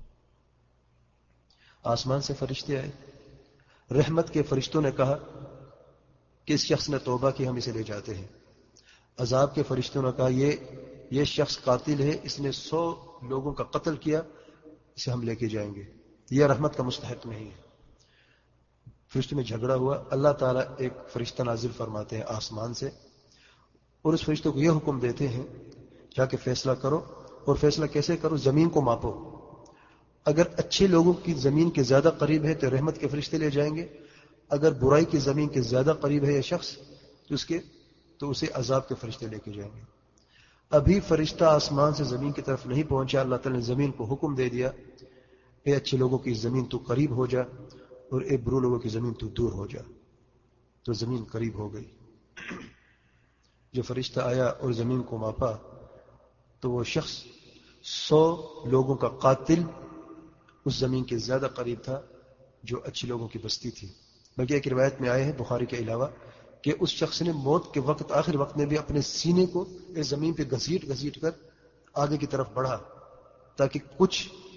A: آسمان سے فرشتے آئے، رحمت کے فرشتوں نے کہا کہ اس شخص نے توبہ کی، ہم اسے لے جاتے ہیں۔ عذاب کے فرشتوں نے کہا یہ شخص قاتل ہے، اس نے 100 لوگوں کا قتل کیا، اسے ہم لے کے جائیں گے، یہ رحمت کا مستحق نہیں ہے۔ فرشتوں میں جھگڑا ہوا، اللہ تعالیٰ ایک فرشتہ نازل فرماتے ہیں آسمان سے، اور اس فرشتوں کو یہ حکم دیتے ہیں جا کے فیصلہ کرو، اور فیصلہ کیسے کرو؟ زمین کو ماپو، اگر اچھے لوگوں کی زمین کے زیادہ قریب ہے تو رحمت کے فرشتے لے جائیں گے، اگر برائی کی زمین کے زیادہ قریب ہے یہ شخص تو اسے عذاب کے فرشتے لے کے جائیں گے۔ ابھی فرشتہ آسمان سے زمین کی طرف نہیں پہنچا، اللہ تعالیٰ نے زمین کو حکم دے دیا، اے اچھے لوگوں کی زمین تو قریب ہو جا اور اے برو لوگوں کی زمین تو دور ہو جا۔ تو زمین قریب ہو گئی۔ جو فرشتہ آیا اور زمین کو ماپا تو وہ شخص 100 لوگوں کا قاتل اس زمین کے زیادہ قریب تھا جو اچھے لوگوں کی بستی تھی۔ بلکہ ایک روایت میں آئے ہیں بخاری کے علاوہ کہ اس شخص نے موت کے وقت، آخر وقت میں بھی اپنے سینے کو اس زمین پہ گھسیٹ کر آگے کی طرف بڑھا تاکہ کچھ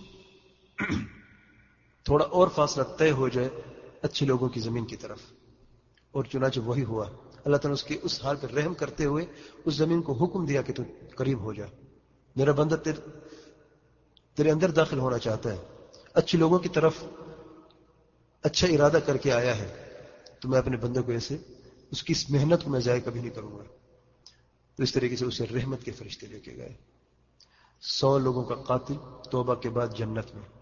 A: تھوڑا اور فاصلہ طے ہو جائے اچھے لوگوں کی زمین کی طرف، اور چنانچہ وہی ہوا۔ اللہ تعالیٰ نے اس کے اس حال پر رحم کرتے ہوئے اس زمین کو حکم دیا کہ تو قریب ہو جا، میرا بندہ تیرے اندر داخل ہونا چاہتا ہے، اچھے لوگوں کی طرف اچھا ارادہ کر کے آیا ہے، تو میں اپنے بندے کو ایسے اس کی اس محنت کو میں ضائع کبھی نہیں کروں گا۔ تو اس طریقے سے اسے رحمت کے فرشتے لے کے گئے۔ 100 لوگوں کا قاتل توبہ کے بعد جنت میں۔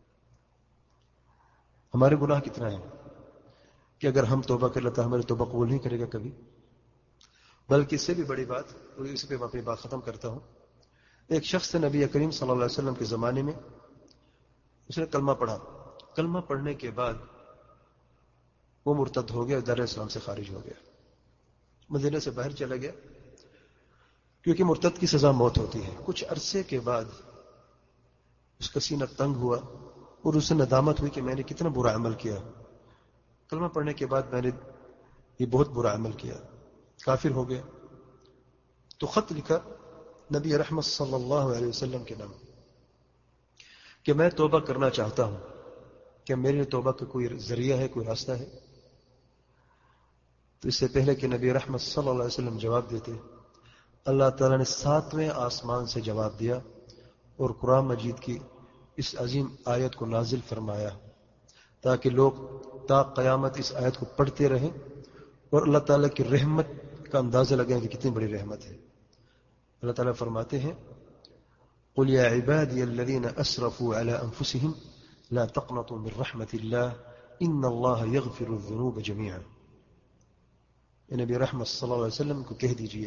A: ہمارے گناہ کتنا ہے کہ اگر ہم توبہ کر لیتا ہماری توبہ قبول نہیں کرے گا کبھی۔ بلکہ اس سے بھی بڑی بات، اور اس پہ میں اپنی بات ختم کرتا ہوں، ایک شخص نبی کریم صلی اللہ علیہ وسلم کے زمانے میں، اس نے کلمہ پڑھا، کلمہ پڑھنے کے بعد وہ مرتد ہو گیا، دار اسلام سے خارج ہو گیا، مدینہ سے باہر چلا گیا، کیونکہ مرتد کی سزا موت ہوتی ہے۔ کچھ عرصے کے بعد اس کا سینہ تنگ ہوا اور اسے ندامت ہوئی کہ میں نے کتنا برا عمل کیا، کلمہ پڑھنے کے بعد میں نے یہ بہت برا عمل کیا، کافر ہو گیا۔ تو خط لکھا نبی رحمت صلی اللہ علیہ وسلم کے نام کہ میں توبہ کرنا چاہتا ہوں، کیا میرے لیے توبہ کا کوئی ذریعہ ہے، کوئی راستہ ہے؟ تو اس سے پہلے کہ نبی رحمت صلی اللہ علیہ وسلم جواب دیتے، اللہ تعالیٰ نے 7ویں آسمان سے جواب دیا اور قرآن مجید کی اس عظیم آیت کو نازل فرمایا تاکہ لوگ تا قیامت اس آیت کو پڑھتے رہیں اور اللہ تعالیٰ کی رحمت کا اندازہ لگائیں کہ کتنی بڑی رحمت ہے۔ اللہ تعالیٰ فرماتے ہیں قُلْ يَا عِبَادِيَ الَّذِينَ أَسْرَفُوا عَلَىٰ أَنفُسِهِمْ لَا تَقْنَطُوا مِنْ رَحْمَةِ اللَّهِ إِنَّ اللَّهَ يَغْفِرُ الذُّنُوبَ جَمِيعًا۔ اے نبی رحمت صلی اللہ علیہ وسلم کو کہہ دیجئے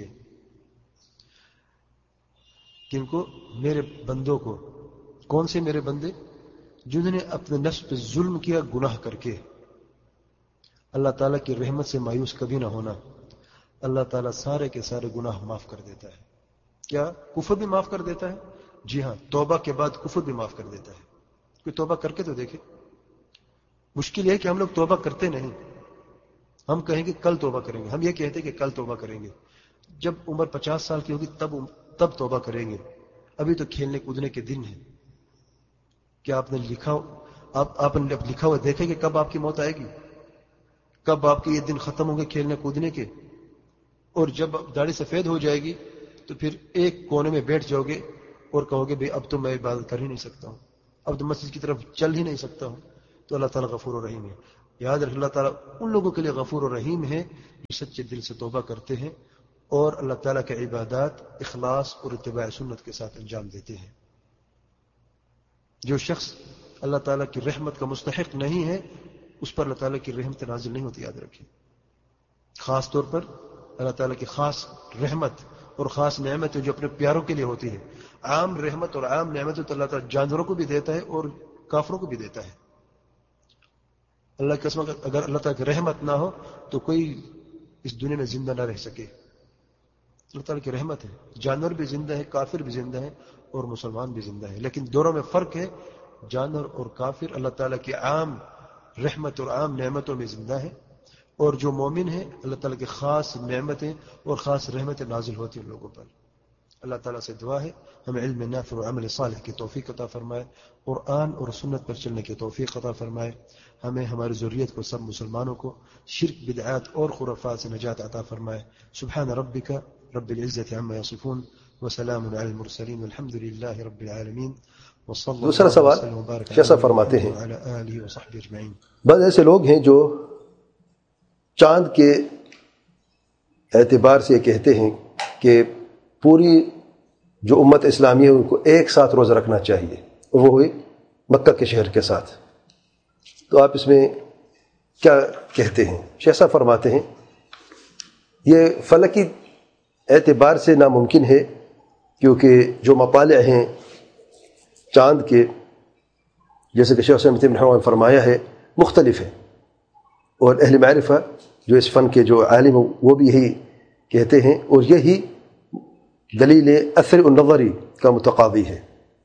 A: کہ ان کو، میرے بندوں کو، کون سے میرے بندے؟ جنہوں نے اپنے نفس پہ ظلم کیا گناہ کر کے۔ اللہ تعالیٰ کی رحمت سے مایوس کبھی نہ ہونا، اللہ تعالیٰ سارے کے سارے گناہ معاف کر دیتا ہے۔ کیا کفر بھی معاف کر دیتا ہے؟ جی ہاں، توبہ کے بعد کفر بھی معاف کر دیتا ہے۔ کوئی توبہ کر کے تو دیکھے۔ مشکل یہ ہے کہ ہم لوگ توبہ کرتے نہیں، ہم کہیں گے کل توبہ کریں گے، ہم یہ کہتے ہیں کہ کل توبہ کریں گے، جب عمر 50 سال کی ہوگی تب توبہ کریں گے، ابھی تو کھیلنے کودنے کے دن ہیں۔ کیا آپ نے لکھا ہوا دیکھیں کہ کب آپ کی موت آئے گی، کب آپ کے یہ دن ختم ہوں گے کھیلنے کودنے کے؟ اور جب داڑھی سفید ہو جائے گی تو پھر ایک کونے میں بیٹھ جاؤ گے اور کہو گے بھئی اب تو میں عبادت کر ہی نہیں سکتا ہوں، اب تو مسجد کی طرف چل ہی نہیں سکتا ہوں، تو اللہ تعالیٰ غفور و رحیم ہے. یاد رکھ، اللہ تعالیٰ ان لوگوں کے لیے غفور و رحیم ہے جو سچے دل سے توبہ کرتے ہیں اور اللہ تعالیٰ کے عبادات اخلاص اور اتباع سنت کے ساتھ انجام دیتے ہیں. جو شخص اللہ تعالیٰ کی رحمت کا مستحق نہیں ہے، اس پر اللہ تعالیٰ کی رحمت نازل نہیں ہوتی. یاد رکھیں، خاص طور پر اللہ تعالیٰ کی خاص رحمت اور خاص نعمت جو اپنے پیاروں کے لیے ہوتی ہے. عام رحمت اور عام نعمت تو اللہ تعالیٰ جانوروں کو بھی دیتا ہے اور کافروں کو بھی دیتا ہے. اللہ کی قسم، اگر اللہ تعالیٰ کی رحمت نہ ہو تو کوئی اس دنیا میں زندہ نہ رہ سکے. اللہ تعالیٰ کی رحمت ہے، جانور بھی زندہ ہے، کافر بھی زندہ ہے اور مسلمان بھی زندہ ہے. لیکن دونوں میں فرق ہے، جانور اور کافر اللہ تعالیٰ کی عام رحمت اور عام نعمتوں میں زندہ ہے، اور جو مومن ہے اللہ تعالیٰ کی خاص نعمتیں اور خاص رحمتیں نازل ہوتی ہیں ان لوگوں پر. اللہ تعالیٰ سے دعا ہے ہمیں علم نافع اور عمل صالح کی توفیق عطا فرمائے، قرآن اور سنت پر چلنے کی توفیق عطا فرمائے. ہمیں ہماری ذریت کو، سب مسلمانوں کو شرک، بدعات اور خرافات سے نجات عطا فرمائے. سبحان ربک رب العزة عما يصفون وسلام على المرسلين والحمد لله رب العالمین.
B: دوسرا سوال کیسا فرماتے ہیں، بعض ایسے لوگ ہیں جو چاند کے اعتبار سے یہ کہتے ہیں کہ پوری جو امت اسلامی ہے ان کو ایک ساتھ روزہ رکھنا چاہیے، اور وہ ہوئی مکہ کے شہر کے ساتھ. تو آپ اس میں کیا کہتے ہیں؟ شیخ صاحب فرماتے ہیں یہ فلکی اعتبار سے ناممکن ہے، کیونکہ جو مطالع ہیں چاند کے، جیسے کہ شیخ صاحب نے فرمایا ہے، مختلف ہے. اور اہل معرفہ جو اس فن کے جو عالم وہ بھی یہی کہتے ہیں، اور یہی دلیل اثر النظری کا متقاضی ہے.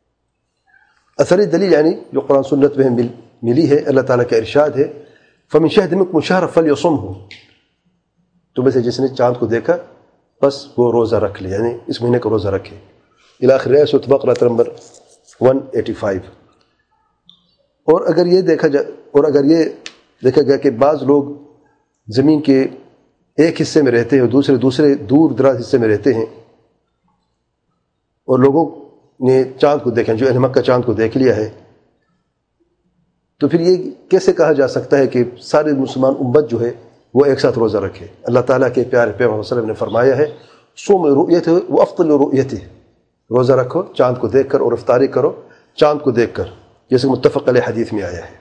B: اثر دلیل یعنی جو قرآن سنت میں ملی ہے، اللہ تعالیٰ کا ارشاد ہے فمن شہد منکم الشہر فلیصمہ، تو میں سے جس نے چاند کو دیکھا بس وہ روزہ رکھ لے، یعنی اس مہینے کا روزہ رکھے. الی آخر سورۃ بقرہ نمبر 185. اور اگر یہ دیکھا گیا کہ بعض لوگ زمین کے ایک حصے میں رہتے ہیں اور دوسرے دور دراز حصے میں رہتے ہیں، اور لوگوں نے چاند کو دیکھا، جو اہل مکہ چاند کو دیکھ لیا ہے، تو پھر یہ کیسے کہا جا سکتا ہے کہ سارے مسلمان امت جو ہے وہ ایک ساتھ روزہ رکھے؟ اللہ تعالیٰ کے پیارے پیغمبر صلی اللہ علیہ وسلم نے فرمایا ہے صوم رؤیتہ وافطر رؤیتہ، روزہ رکھو چاند کو دیکھ کر اور افطاری کرو چاند کو دیکھ کر، جیسے متفق علیہ حدیث میں آیا ہے.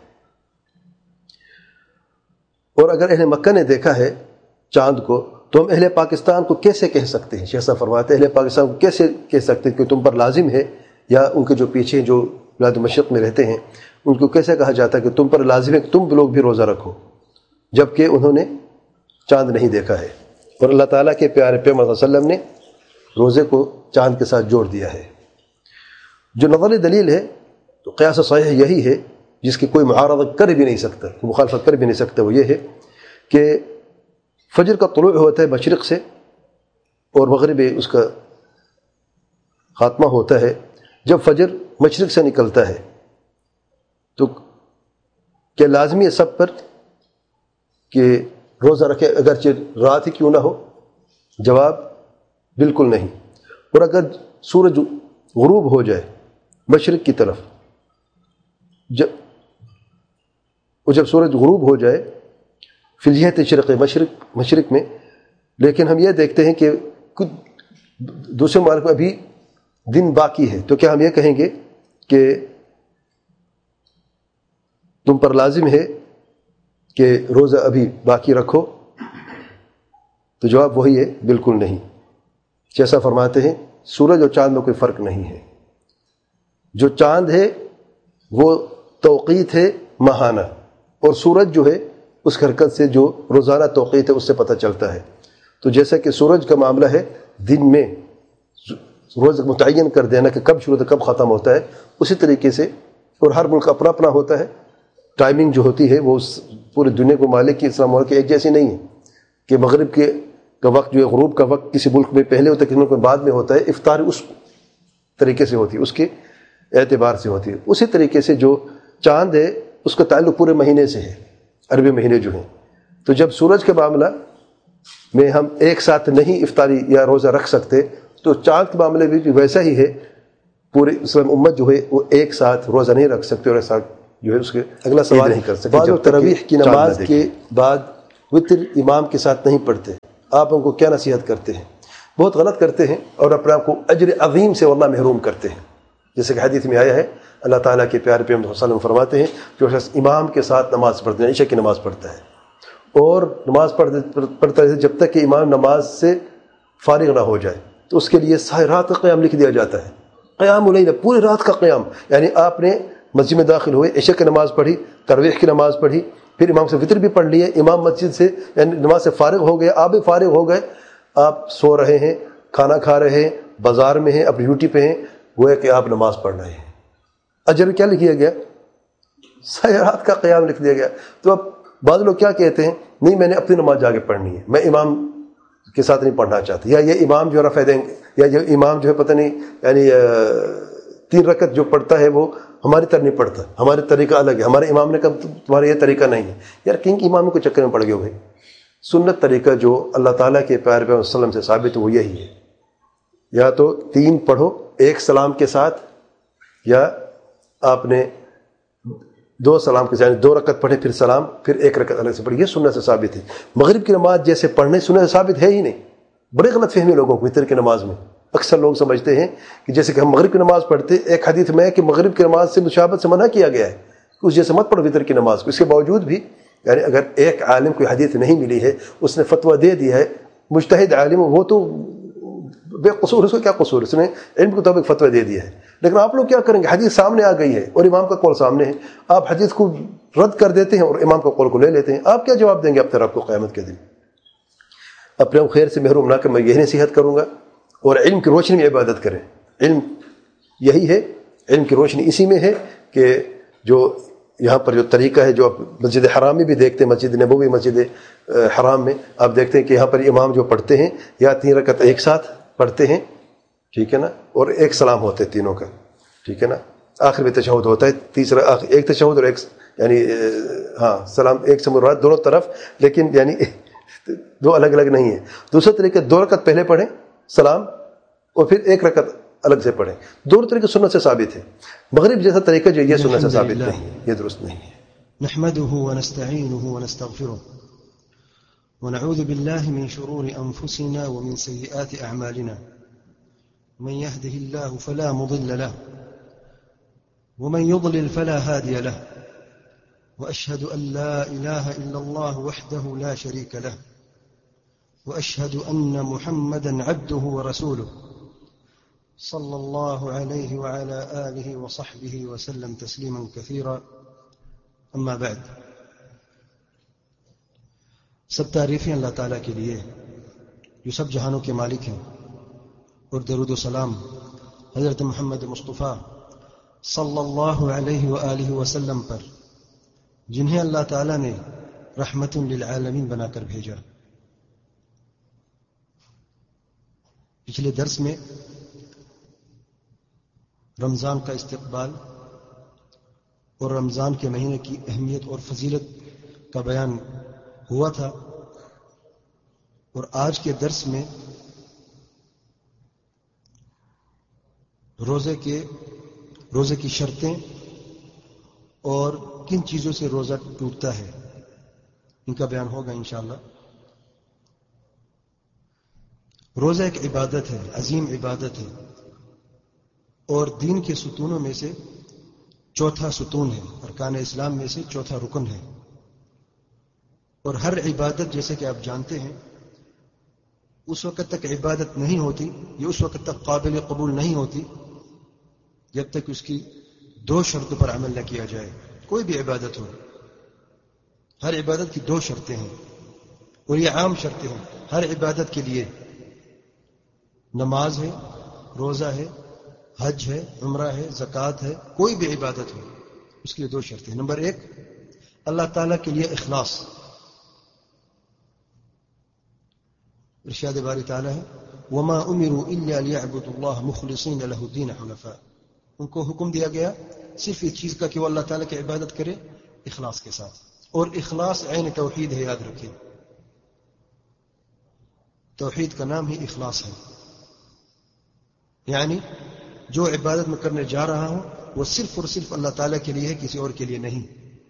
B: اور اگر اہل مکہ نے دیکھا ہے چاند کو تو ہم اہل پاکستان کو کیسے کہہ سکتے ہیں؟ شیخ صاحب فرماتے ہیں اہل پاکستان کو کیسے کہہ سکتے ہیں کہ تم پر لازم ہے، یا ان کے جو پیچھے جو بلاد مشرق میں رہتے ہیں ان کو کیسے کہا جاتا ہے کہ تم پر لازم ہے کہ تم لوگ بھی روزہ رکھو، جبکہ انہوں نے چاند نہیں دیکھا ہے. اور اللہ تعالیٰ کے پیارے پیغمبر صلی اللہ علیہ وسلم نے روزے کو چاند کے ساتھ جوڑ دیا ہے. جو نظری دلیل ہے تو قیاس صحیح یہی ہے، جس کی کوئی معارضہ کر بھی نہیں سکتا، مخالفت کر بھی نہیں سکتا. وہ یہ ہے کہ فجر کا طلوع ہوتا ہے مشرق سے اور مغرب اس کا خاتمہ ہوتا ہے جب فجر مشرق سے نکلتا ہے. تو کیا لازمی ہے سب پر کہ روزہ رکھے اگرچہ رات ہی کیوں نہ ہو؟ جواب بالکل نہیں. اور اگر سورج غروب ہو جائے مشرق کی طرف، جب سورج غروب ہو جائے فی الجہت شرق مشرق میں، لیکن ہم یہ دیکھتے ہیں کہ دوسرے ممالک میں ابھی دن باقی ہے، تو کیا ہم یہ کہیں گے کہ تم پر لازم ہے کہ روزہ ابھی باقی رکھو؟ تو جواب وہی ہے، بالکل نہیں. جیسا فرماتے ہیں سورج اور چاند میں کوئی فرق نہیں ہے. جو چاند ہے وہ توقیت ہے ماہانہ، اور سورج جو ہے اس حرکت سے جو روزانہ توقیت ہے اس سے پتہ چلتا ہے. تو جیسا کہ سورج کا معاملہ ہے دن میں روز متعین کر دینا کہ کب شروع کب ختم ہوتا ہے، اسی طریقے سے اور ہر ملک اپنا اپنا ہوتا ہے. ٹائمنگ جو ہوتی ہے وہ پورے دنیا کو مالک کی اسلام ملک کی ایک جیسی نہیں ہے کہ مغرب کا وقت جو ہے، غروب کا وقت کسی ملک میں پہلے ہوتا ہے کسی ملک میں بعد میں ہوتا ہے. افطار اس طریقے سے ہوتی ہے، اس کے اعتبار سے ہوتی ہے. اسی طریقے سے جو چاند ہے اس کا تعلق پورے مہینے سے ہے، عربی مہینے جو ہیں. تو جب سورج کے معاملہ میں ہم ایک ساتھ نہیں افطاری یا روزہ رکھ سکتے، تو چاند کے معاملے بھی ویسا ہی ہے پورے اسلام امت جو ہے وہ ایک ساتھ روزہ نہیں رکھ سکتے اور ایسا جو ہے اس کے
A: اگلا سوال
B: نہیں کر سکتے.
A: بعض لوگ تراویح کی نماز کے بعد وتر امام کے ساتھ نہیں پڑھتے، آپ ان کو کیا نصیحت کرتے ہیں؟
B: بہت غلط کرتے ہیں اور اپنے آپ کو اجر عظیم سے واللہ محروم کرتے ہیں. جیسے کہ حدیث میں آیا ہے، اللہ تعالیٰ کے پیارے پیغمبر صلی اللہ علیہ وسلم فرماتے ہیں جو شخص امام کے ساتھ نماز پڑھتے ہیں، عشاء کی نماز پڑھتا ہے اور نماز پڑھتا ہے جب تک کہ امام نماز سے فارغ نہ ہو جائے، تو اس کے لیے ساری رات کا قیام لکھ دیا جاتا ہے. قیام اللیل، پوری رات کا قیام. یعنی آپ نے مسجد میں داخل ہوئے، عشاء کی نماز پڑھی، تراویح کی نماز پڑھی، پھر امام سے وطر بھی پڑھ لیے، امام مسجد سے یعنی نماز سے فارغ ہو گئے، آپ بھی فارغ ہو گئے، آپ سو رہے ہیں، کھانا کھا رہے ہیں، بازار میں ہیں، اپنی ڈیوٹی پہ ہیں، گویا کہ آپ نماز پڑھ رہے ہیں. اجر کیا لکھ دیا گیا؟ ساری رات کا قیام لکھ دیا گیا. تو اب بعض لوگ کیا کہتے ہیں، نہیں میں نے اپنی نماز جا کے پڑھنی ہے، میں امام کے ساتھ نہیں پڑھنا چاہتا، یا یہ امام جو رفع دیں گے، یا یہ امام جو ہے پتہ نہیں یعنی 3 رکعت جو پڑھتا ہے وہ ہماری طرح نہیں پڑھتا، ہمارا طریقہ الگ ہے، ہمارے امام نے کہا تمہارا یہ طریقہ نہیں ہے. یار کن امام کو چکر میں پڑ گئے ہو بھائی؟ سنت طریقہ جو اللہ تعالیٰ کے پیارے پیغمبر صلی اللہ علیہ وسلم سے ثابت وہ یہی ہے. یا تو 3 پڑھو ایک سلام کے ساتھ، یا آپ نے 2 سلام کے ساتھ 2 رکعت پڑھے پھر سلام، پھر 1 رکعت الگ سے پڑھی. یہ سنت سے ثابت ہے. مغرب کی نماز جیسے پڑھنے سنت سے ثابت ہے ہی نہیں. بڑے غلط فہمی لوگوں کو وتر کی نماز میں. اکثر لوگ سمجھتے ہیں کہ جیسے کہ ہم مغرب کی نماز پڑھتے، ایک حدیث میں ہے کہ مغرب کی نماز سے مشابہت سے منع کیا گیا ہے کہ اس جیسے مت پڑھو وتر کی نماز کو. اس کے باوجود بھی یعنی اگر ایک عالم کوئی حدیث نہیں ملی ہے، اس نے فتویٰ دے دیا ہے، مجتہد عالم، وہ تو بے قصور، اس کو کیا قصور، اس نے علم کے مطابق فتویٰ دے دیا ہے. لیکن آپ لوگ کیا کریں گے؟ حدیث سامنے آ گئی ہے اور امام کا قول سامنے ہے، آپ حدیث کو رد کر دیتے ہیں اور امام کا قول کو لے لیتے ہیں. آپ کیا جواب دیں گے اپنے رب کو قیامت کے دن؟ اپنے خیر سے محروم نہ کر، میں یہی نصیحت کروں گا. اور علم کی روشنی میں عبادت کریں. علم یہی ہے، علم کی روشنی اسی میں ہے کہ جو یہاں پر جو طریقہ ہے، جو آپ مسجد حرام میں بھی دیکھتے ہیں، مسجد نبوی، مسجد حرام میں آپ دیکھتے ہیں کہ یہاں پر امام جو پڑھتے ہیں یا 3 رکعت ایک ساتھ پڑھتے ہیں، ٹھیک ہے نا، اور ایک سلام ہوتا ہے تینوں کا، ٹھیک ہے نا، آخر میں تشہد ہوتا ہے، تیسرا ایک تشہد اور ایک یعنی سلام ایک سے مراد دونوں طرف، لیکن یعنی 2 الگ الگ نہیں ہے. دوسرا طریقہ 2 رکعت پہلے پڑھیں سلام اور پھر 1 رکعت الگ سے پڑھیں. دونوں طریقے سنت سے ثابت ہے. مغرب جیسا طریقہ جو یہ سنت سے ثابت نہیں ہے، یہ درست نہیں ہے.
A: نحمده ونستعينه ونستغفره ونعوذ بالله من شرور أنفسنا ومن سيئات أعمالنا، من يهده الله فلا مضل له ومن يضلل فلا هادي له، وأشهد أن لا إله إلا الله وحده لا شريك له، وأشهد أن محمدا عبده ورسوله صلى الله عليه وعلى آله وصحبه وسلم تسليما كثيرا. أما بعد، سب تعریفیں اللہ تعالیٰ کے لیے جو سب جہانوں کے مالک ہیں، اور درود و سلام حضرت محمد مصطفیٰ صلی اللہ علیہ وآلہ وسلم پر، جنہیں اللہ تعالیٰ نے رحمت للعالمین بنا کر بھیجا. پچھلے درس میں رمضان کا استقبال اور رمضان کے مہینے کی اہمیت اور فضیلت کا بیان ہوا تھا، اور آج کے درس میں روزے کی شرطیں اور کن چیزوں سے روزہ ٹوٹتا ہے ان کا بیان ہوگا انشاءاللہ. روزہ ایک عبادت ہے، عظیم عبادت ہے، اور دین کے ستونوں میں سے چوتھا ستون ہے، ارکان اسلام میں سے چوتھا رکن ہے. اور ہر عبادت جیسے کہ آپ جانتے ہیں اس وقت تک عبادت نہیں ہوتی، یہ اس وقت تک قابل قبول نہیں ہوتی جب تک اس کی 2 شرطوں پر عمل نہ کیا جائے. کوئی بھی عبادت ہو، ہر عبادت کی 2 شرطیں ہیں، اور یہ عام شرطیں ہیں ہر عبادت کے لیے. نماز ہے، روزہ ہے، حج ہے، عمرہ ہے، زکوٰۃ ہے، کوئی بھی عبادت ہو اس کے لیے 2 شرطیں. نمبر 1، اللہ تعالیٰ کے لیے اخلاص. ارشاد باری تعالیٰ ہے وما امروا الا ليعبدوا الله مخلصين له الدين حنفاء. ان کو حکم دیا گیا صرف اس چیز کا کہ وہ اللہ تعالیٰ کی عبادت کرے اخلاص کے ساتھ. اور اخلاص عین توحید ہے، یاد رکھیں، توحید کا نام ہی اخلاص ہے. یعنی جو عبادت میں کرنے جا رہا ہوں وہ صرف اور صرف اللہ تعالیٰ کے لیے ہے، کسی اور کے لیے نہیں.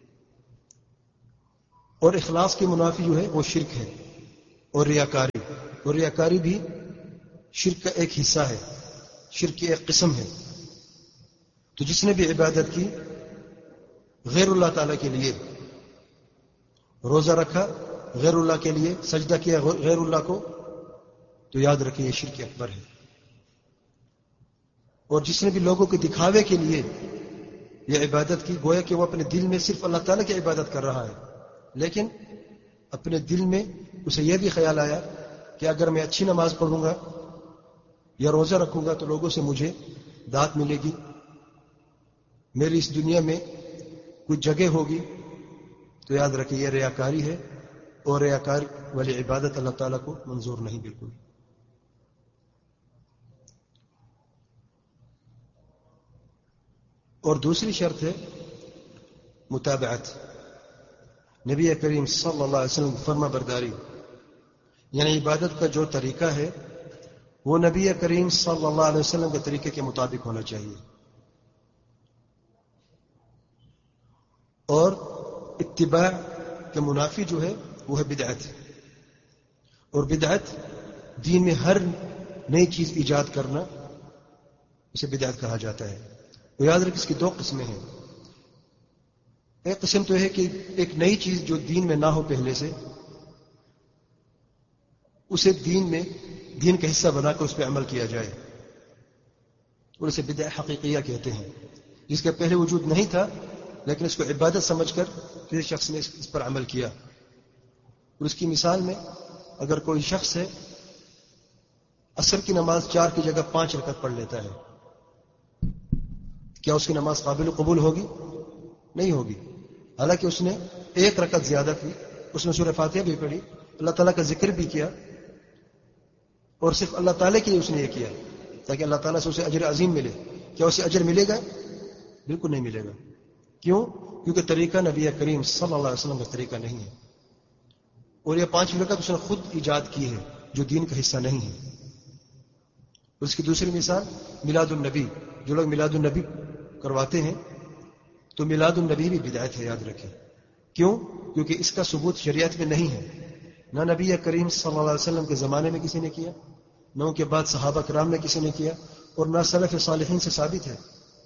A: اور اخلاص کی منافی جو ہے وہ شرک ہے اور ریاکاری. اور ریاکاری بھی شرک کا ایک حصہ ہے، شرک کی ایک قسم ہے. تو جس نے بھی عبادت کی غیر اللہ تعالیٰ کے لیے، روزہ رکھا غیر اللہ کے لیے، سجدہ کیا غیر اللہ کو، تو یاد رکھیں یہ شرک اکبر ہے. اور جس نے بھی لوگوں کے دکھاوے کے لیے یہ عبادت کی، گویا کہ وہ اپنے دل میں صرف اللہ تعالیٰ کی عبادت کر رہا ہے، لیکن اپنے دل میں اسے یہ بھی خیال آیا کہ اگر میں اچھی نماز پڑھوں گا یا روزہ رکھوں گا تو لوگوں سے مجھے داد ملے گی، میری اس دنیا میں کچھ جگہ ہوگی. تو یاد رکھیں یہ ریاکاری ہے، اور ریاکار والی عبادت اللہ تعالیٰ کو منظور نہیں بالکل. اور دوسری شرط ہے متابعت، نبی کریم صلی اللہ علیہ وسلم فرما برداری. یعنی عبادت کا جو طریقہ ہے وہ نبی کریم صلی اللہ علیہ وسلم کے طریقے کے مطابق ہونا چاہیے. اور اتباع کے منافی جو ہے وہ ہے بدعت. اور بدعت دین میں ہر نئی چیز ایجاد کرنا، اسے بدعت کہا جاتا ہے. تو یاد رکھ اس کی دو قسمیں ہیں. ایک قسم تو ہے کہ ایک نئی چیز جو دین میں نہ ہو پہلے سے، اسے دین کا حصہ بنا کر اس پہ عمل کیا جائے، اور اسے بدعت حقیقیہ کہتے ہیں. جس کا پہلے وجود نہیں تھا لیکن اس کو عبادت سمجھ کر کسی شخص نے اس پر عمل کیا. اور اس کی مثال میں اگر کوئی شخص ہے عصر کی نماز 4 کی جگہ 5 رکعت پڑھ لیتا ہے، کیا اس کی نماز قابل قبول ہوگی؟ نہیں ہوگی. حالانکہ اس نے 1 رکعت زیادہ کی، اس نے سورہ فاتحہ بھی پڑھی، اللہ تعالیٰ کا ذکر بھی کیا، اور صرف اللہ تعالیٰ کے لیے اس نے یہ کیا تاکہ اللہ تعالیٰ سے اسے اجر عظیم ملے. کیا اسے اجر ملے گا؟ بالکل نہیں ملے گا. کیوں؟ کیونکہ طریقہ نبی کریم صلی اللہ علیہ وسلم کا طریقہ نہیں ہے. اور یہ 5 رکعت اس نے خود ایجاد کی ہے جو دین کا حصہ نہیں ہے. اس کی دوسری مثال میلاد النبی. جو لوگ میلاد النبی کرواتے ہیں تو میلاد النبی بھی بدعت ہے، یاد رکھیں. کیوں؟ کیونکہ اس کا ثبوت شریعت میں نہیں ہے. نہ نبی کریم صلی اللہ علیہ وسلم کے زمانے میں کسی نے کیا، نہ ان کے بعد صحابہ کرام نے کسی نے کیا، اور نہ سلف صالحین سے ثابت ہے.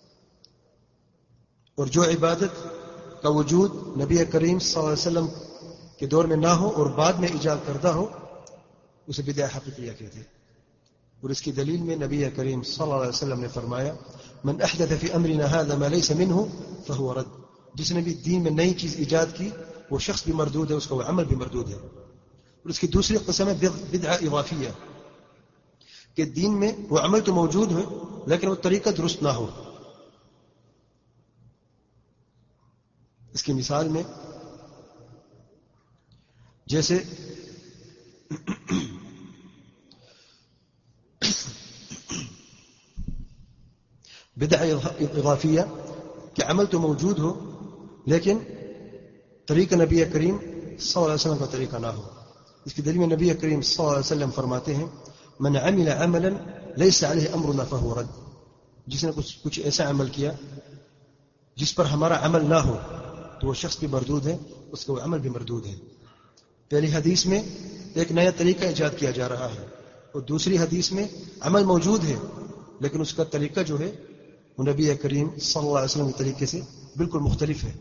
A: اور جو عبادت کا وجود نبی کریم صلی اللہ علیہ وسلم کے دور میں نہ ہو اور بعد میں ایجاد کردہ ہو، اسے بدعت حقیقیہ کہتے ہیں. اور اس کی دلیل میں نبی کریم صلی اللہ علیہ وسلم نے فرمایا من احدث فی امرنا هذا ما ليس منه فهو رد. جس نے بھی دین میں نئی چیز ایجاد کی وہ شخص بھی مردود ہے، اس کا وہ عمل بھی مردود ہے. اور اس کی دوسری قسم ہے بدعہ اضافیہ، کہ دین میں وہ عمل تو موجود ہے لیکن وہ طریقہ درست نہ ہو. اس کی مثال میں جیسے بدعہ اضافیہ کہ عمل تو موجود ہو لیکن طریقہ نبی کریم صلی اللہ علیہ وسلم کا طریقہ نہ ہو. اس کی دلیل میں نبی کریم صلی اللہ علیہ وسلم فرماتے ہیں من عمل عملا ليس عليه امرنا فهو رد. جس نے کچھ ایسا عمل کیا جس پر ہمارا عمل نہ ہو تو وہ شخص بھی مردود ہے، اس کا وہ عمل بھی مردود ہے. پہلی حدیث میں ایک نیا طریقہ ایجاد کیا جا رہا ہے، اور دوسری حدیث میں عمل موجود ہے لیکن اس کا طریقہ جو ہے وہ نبی کریم صلی اللہ علیہ وسلم کے طریقے سے بالکل مختلف ہے.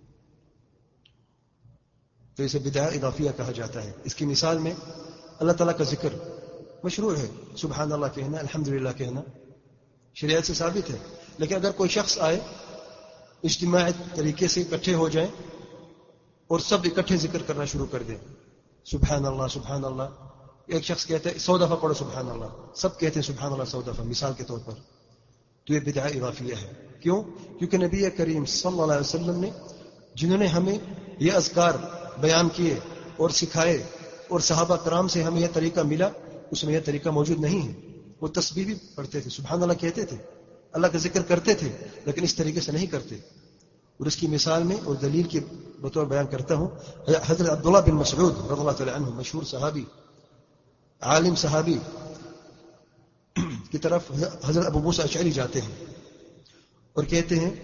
A: تو اسے بدعہ اضافیہ کہا جاتا ہے. اس کی مثال میں اللہ تعالیٰ کا ذکر مشروع ہے، سبحان اللہ کہنا، الحمدللہ کہنا شریعت سے ثابت ہے. لیکن اگر کوئی شخص آئے اجتماعی طریقے سے اکٹھے ہو جائیں اور سب اکٹھے ذکر کرنا شروع کر دیں، سبحان اللہ سبحان اللہ، ایک شخص کہتا ہے 100 دفعہ پڑھو سبحان اللہ، سب کہتے ہیں سبحان اللہ 100 دفعہ مثال کے طور پر، تو یہ بدعہ اضافیہ ہے. کیوں؟ کیونکہ نبی کریم صلی اللہ علیہ وسلم نے جنہوں نے ہمیں یہ اذکار بیان کیے اور سکھائے اور صحابہ کرام سے ہمیں یہ طریقہ ملا، اس میں یہ طریقہ موجود نہیں ہے. وہ تسبیح بھی پڑھتے تھے، سبحان اللہ کہتے تھے، اللہ کا ذکر کرتے تھے لیکن اس طریقے سے نہیں کرتے. اور اس کی مثال میں اور دلیل کے بطور بیان کرتا ہوں حضرت عبداللہ بن مسعود رضی اللہ تعالی عنہ، مشہور صحابی، عالم صحابی، کی طرف حضرت ابو موسیٰ اشعری جاتے ہیں اور کہتے ہیں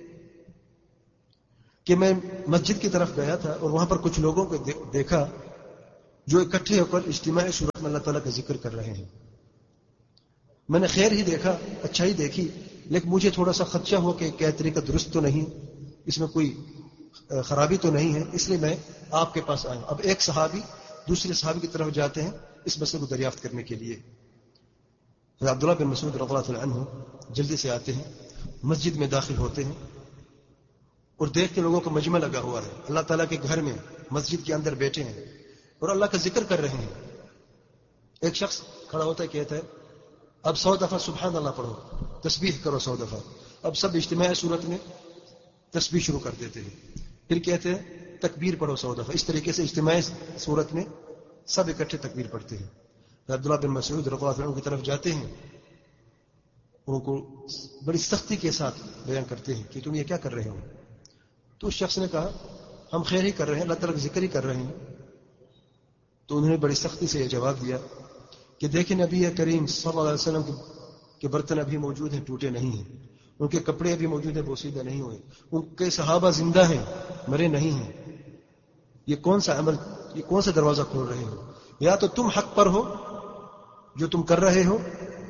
A: کہ میں مسجد کی طرف گیا تھا اور وہاں پر کچھ لوگوں کو دیکھا جو اکٹھے ہو کر اجتماعی صورت میں اللہ تعالیٰ کا ذکر کر رہے ہیں. میں نے خیر ہی دیکھا، اچھا ہی دیکھی، لیکن مجھے تھوڑا سا خدشہ ہو کہ کیا طریقہ درست تو نہیں، اس میں کوئی خرابی تو نہیں ہے، اس لیے میں آپ کے پاس آیا. اب ایک صحابی دوسرے صحابی کی طرف جاتے ہیں اس مسئلے کو دریافت کرنے کے لیے. عبداللہ بن مسعود رضی اللہ عنہ جلدی سے آتے ہیں، مسجد میں داخل ہوتے ہیں اور دیکھتے لوگوں کا مجمع لگا ہوا ہے، اللہ تعالیٰ کے گھر میں مسجد کے اندر بیٹھے ہیں اور اللہ کا ذکر کر رہے ہیں. ایک شخص کھڑا ہوتا ہے، کہتا ہے اب 100 دفعہ سبحان اللہ پڑھو، تسبیح کرو 100 دفعہ. اب سب اجتماعی صورت میں تسبیح شروع کر دیتے ہیں. پھر کہتے ہیں تکبیر پڑھو 100 دفعہ. اس طریقے سے اجتماعی صورت میں سب اکٹھے تکبیر پڑھتے ہیں. عبداللہ بن مسعود رضی اللہ عنہ کی طرف جاتے ہیں، ان کو بڑی سختی کے ساتھ بیان کرتے ہیں کہ تم یہ کیا کر رہے ہو. تو اس شخص نے کہا ہم خیر ہی کر رہے ہیں، اللہ تعالیٰ کا ذکر ہی کر رہے ہیں. تو انہوں نے بڑی سختی سے یہ جواب دیا کہ دیکھیں نبی کریم صلی اللہ علیہ وسلم کے برتن ابھی موجود ہیں، ٹوٹے نہیں ہیں، ان کے کپڑے ابھی موجود ہیں، بوسیدہ نہیں ہوئے، ان کے صحابہ زندہ ہیں، مرے نہیں ہیں. یہ کون سا عمل، یہ کون سا دروازہ کھول رہے ہو؟ یا تو تم حق پر ہو جو تم کر رہے ہو،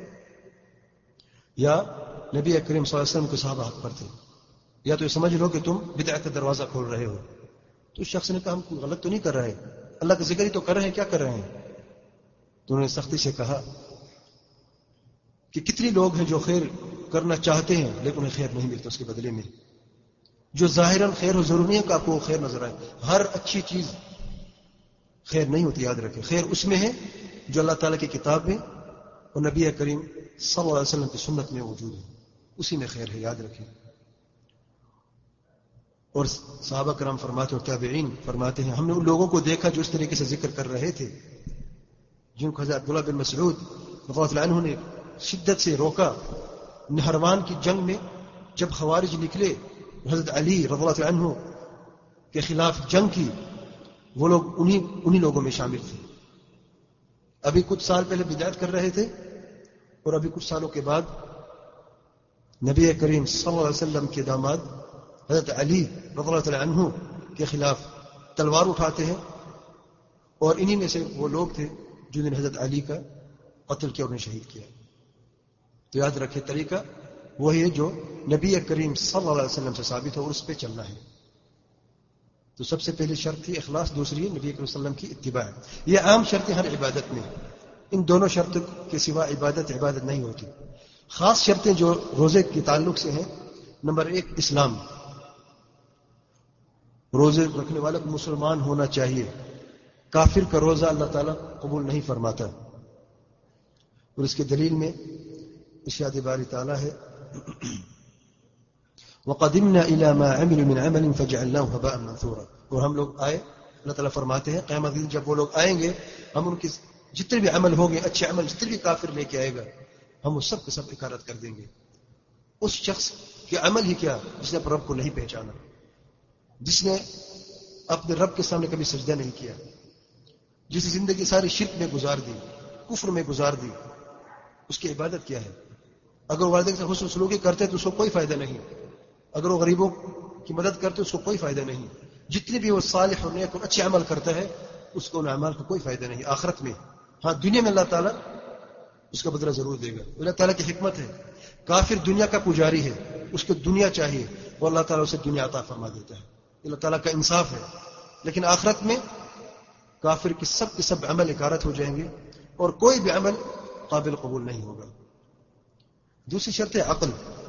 A: یا نبی کریم صلی اللہ علیہ وسلم کے صحابہ حق پر تھے، یا تو یہ سمجھ لو کہ تم بدعت کا دروازہ کھول رہے ہو. تو اس شخص نے کہا ہم کوئی غلط تو نہیں کر رہے، اللہ کا ذکر ہی تو کر رہے ہیں، کیا کر رہے ہیں؟ تو انہوں نے سختی سے کہا کہ کتنی لوگ ہیں جو خیر کرنا چاہتے ہیں لیکن انہیں خیر نہیں ملتا اس کے بدلے میں. جو ظاہراً خیر ہو، ضروری ہے کہ آپ کو خیر نظر آئے. ہر اچھی چیز خیر نہیں ہوتی، یاد رکھیں. خیر اس میں ہے جو اللہ تعالیٰ کی کتاب میں اور نبی کریم صلی اللہ علیہ وسلم کی سنت میں موجود ہے، اسی میں خیر ہے، یاد رکھیں. اور صحابہ کرام فرماتے اور تابعین فرماتے ہیں ہم نے ان لوگوں کو دیکھا جو اس طریقے سے ذکر کر رہے تھے، جن کو حضرت عبداللہ بن مسعود رضی اللہ عنہ نے شدت سے روکا. نہروان کی جنگ میں جب خوارج نکلے، حضرت علی رضی اللہ عنہ کے خلاف جنگ کی، وہ لوگ انہی لوگوں میں شامل تھے. ابھی کچھ سال پہلے بدعت کر رہے تھے اور ابھی کچھ سالوں کے بعد نبی کریم صلی اللہ علیہ وسلم کے داماد حضرت علی رضی اللہ عنہ کے خلاف تلوار اٹھاتے ہیں. اور انہی میں سے وہ لوگ تھے جنہوں نے حضرت علی کا قتل کیا اور انہیں شہید کیا. تو یاد رکھے طریقہ وہی ہے جو نبی کریم صلی اللہ علیہ وسلم سے ثابت ہو اور اس پہ چلنا ہے. تو سب سے پہلی شرط تھی اخلاص، دوسری نبی کریم صلی اللہ علیہ وسلم کی اتباع. یہ عام شرط ہے ہر عبادت میں، ان دونوں شرطوں کے سوا عبادت نہیں ہوتی. خاص شرطیں جو روزے کے تعلق سے ہیں، نمبر 1 اسلام. روزے رکھنے والا کو مسلمان ہونا چاہیے. کافر کا روزہ اللہ تعالیٰ قبول نہیں فرماتا. اور اس کے دلیل میں ارشاد باری تعالیٰ ہے وَقَدِمْنَا إِلَى مَا عَمِلُوا مِنْ عَمَلٍ فَجَعَلْنَاهُ هَبَاءً مَنْثُورًا. اور ہم لوگ آئے، اللہ تعالیٰ فرماتے ہیں قیامت دن جب وہ لوگ آئیں گے، ہم ان کے جتنے بھی عمل ہوں گے، اچھے عمل جتنے بھی کافر لے کے آئے گا، ہم وہ سب کے سب اکارت کر دیں گے. اس شخص کے عمل ہی کیا جس نے اپنے رب کو نہیں پہچانا، جس نے اپنے رب کے سامنے کبھی سجدہ نہیں کیا، جس زندگی ساری شرک میں گزار دی، کفر میں گزار دی، اس کی عبادت کیا ہے؟ اگر وہ والدین سے حسن سلوکی کرتے تو اس کو کوئی فائدہ نہیں، اگر وہ غریبوں کی مدد کرتے اس کو کوئی فائدہ نہیں، جتنی بھی وہ صالح اور نیک اور اچھے عمل کرتا ہے اس کو ان اعمال کو کوئی فائدہ نہیں آخرت میں. ہاں دنیا میں اللہ تعالیٰ اس کا بدلہ ضرور دے گا. اللہ تعالیٰ کی حکمت ہے، کافر دنیا کا پجاری ہے، اس کو دنیا چاہیے اور اللہ تعالیٰ اسے دنیا عطا فرما دیتا ہے. اللہ تعالیٰ کا انصاف ہے. لیکن آخرت میں کافر کے سب عمل اکارت ہو جائیں گے اور کوئی بھی عمل قابل قبول نہیں ہوگا. دوسری شرط ہے عقل.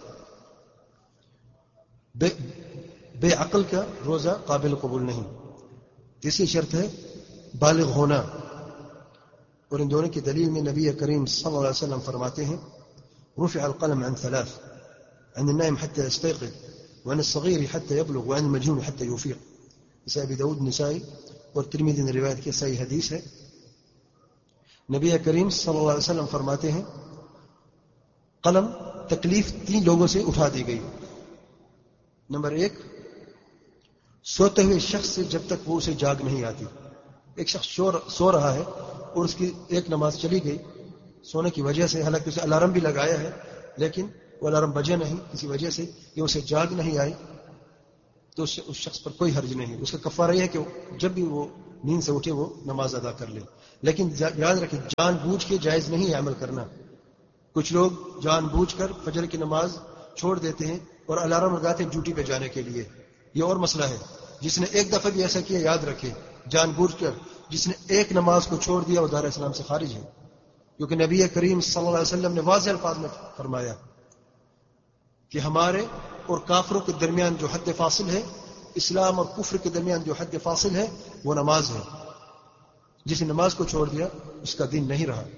A: بے عقل کا روزہ قابل قبول نہیں. تیسری شرط ہے بالغ ہونا، اور ان دونوں کی دلیل میں نبی کریم صلی اللہ علیہ وسلم فرماتے ہیں رفع القلم عن 3 عن النائم حتى يستيقظ وعن الصغير حتى يبلغ وعن المجنون حتى يفيق. اسے ابی داؤد نسائی اور ترمذی نے روایت کی صحیح حدیث ہے. نبی کریم صلی اللہ علیہ وسلم فرماتے ہیں قلم تکلیف 3 لوگوں سے اٹھا دی گئی. نمبر 1 سوتے ہوئے شخص سے جب تک وہ اسے جاگ نہیں آتی. ایک شخص سو رہا ہے اور اس کی ایک نماز چلی گئی سونے کی وجہ سے، حالانکہ اسے الارم بھی لگایا ہے لیکن وہ الارم بجے نہیں کسی وجہ سے، کہ اسے جاگ نہیں آئی، تو اس شخص پر کوئی حرج نہیں. اس کا کفارہ یہ ہے کہ جب بھی وہ نیند سے اٹھے وہ نماز ادا کر لے. لیکن یاد رکھیں جان بوجھ کے جائز نہیں ہے عمل کرنا. کچھ لوگ جان بوجھ کر فجر کی نماز چھوڑ دیتے ہیں اور الارم لگاتے ہیں ڈیوٹی پہ جانے کے لیے. یہ اور مسئلہ ہے. جس نے ایک دفعہ بھی ایسا کیا یاد رکھے جان بوجھ کر جس نے ایک نماز کو چھوڑ دیا وہ دار اسلام سے خارج ہے. کیونکہ نبی کریم صلی اللہ علیہ وسلم نے واضح الفاظ میں فرمایا کہ ہمارے اور کافروں کے درمیان جو حد فاصل ہے، اسلام اور کفر کے درمیان جو حد فاصل ہے وہ نماز ہے. جس نے نماز کو چھوڑ دیا اس کا دین نہیں رہا.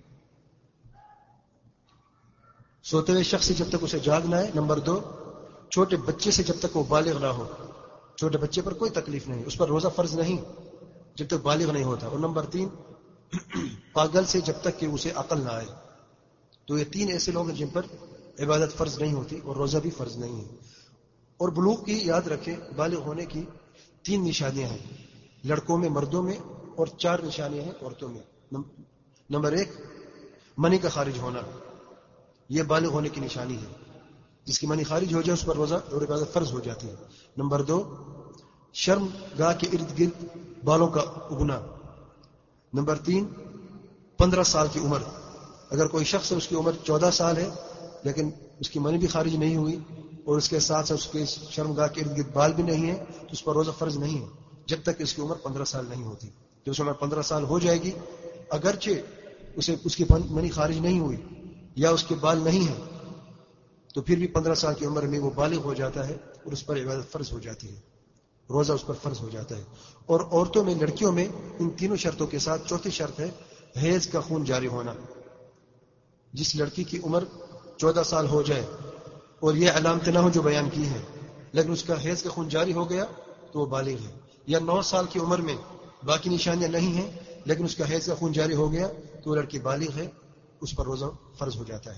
A: سوتے ہوئے شخص سے جب تک اسے جاگنا ہے. نمبر 2، چھوٹے بچے سے جب تک وہ بالغ نہ ہو. چھوٹے بچے پر کوئی تکلیف نہیں، اس پر روزہ فرض نہیں جب تک بالغ نہیں ہوتا. اور نمبر 3، پاگل سے جب تک کہ اسے عقل نہ آئے. تو یہ 3 ایسے لوگ ہیں جن پر عبادت فرض نہیں ہوتی اور روزہ بھی فرض نہیں ہے. اور بلوغ کی یاد رکھیں بالغ ہونے کی 3 نشانیاں ہیں، لڑکوں میں، مردوں میں، اور 4 نشانیاں ہیں عورتوں میں. نمبر 1، منی کا خارج ہونا، یہ بالغ ہونے کی نشانی ہے. جس کی منی خارج ہو جائے اس پر روزہ اور عبادت فرض ہو جاتی ہے. نمبر 2، شرم گاہ کے ارد گرد بالوں کا اگنا. نمبر 3، 15 سال کی عمر. اگر کوئی شخص اس کی عمر 14 سال ہے لیکن اس کی منی بھی خارج نہیں ہوئی اور اس کے ساتھ ساتھ اس کے شرم گاہ کے ارد گرد بال بھی نہیں ہے تو اس پر روزہ فرض نہیں ہے جب تک اس کی عمر 15 سال نہیں ہوتی. جب اس عمر 15 سال ہو جائے گی اگرچہ اس کی منی خارج نہیں ہوئی یا اس کے بال نہیں ہیں تو پھر بھی 15 سال کی عمر میں وہ بالغ ہو جاتا ہے اور اس پر عبادت فرض ہو جاتی ہے، روزہ اس پر فرض ہو جاتا ہے. اور عورتوں میں، لڑکیوں میں ان 3 شرطوں کے ساتھ 4تھی شرط ہے حیض کا خون جاری ہونا. جس لڑکی کی عمر 14 سال ہو جائے اور یہ علامتیں نہ ہو جو بیان کی ہیں لیکن اس کا حیض کا خون جاری ہو گیا تو وہ بالغ ہے. یا 9 سال کی عمر میں باقی نشانیاں نہیں ہیں لیکن اس کا حیض کا خون جاری ہو گیا تو وہ لڑکی بالغ ہے، اس پر روزہ فرض ہو جاتا ہے.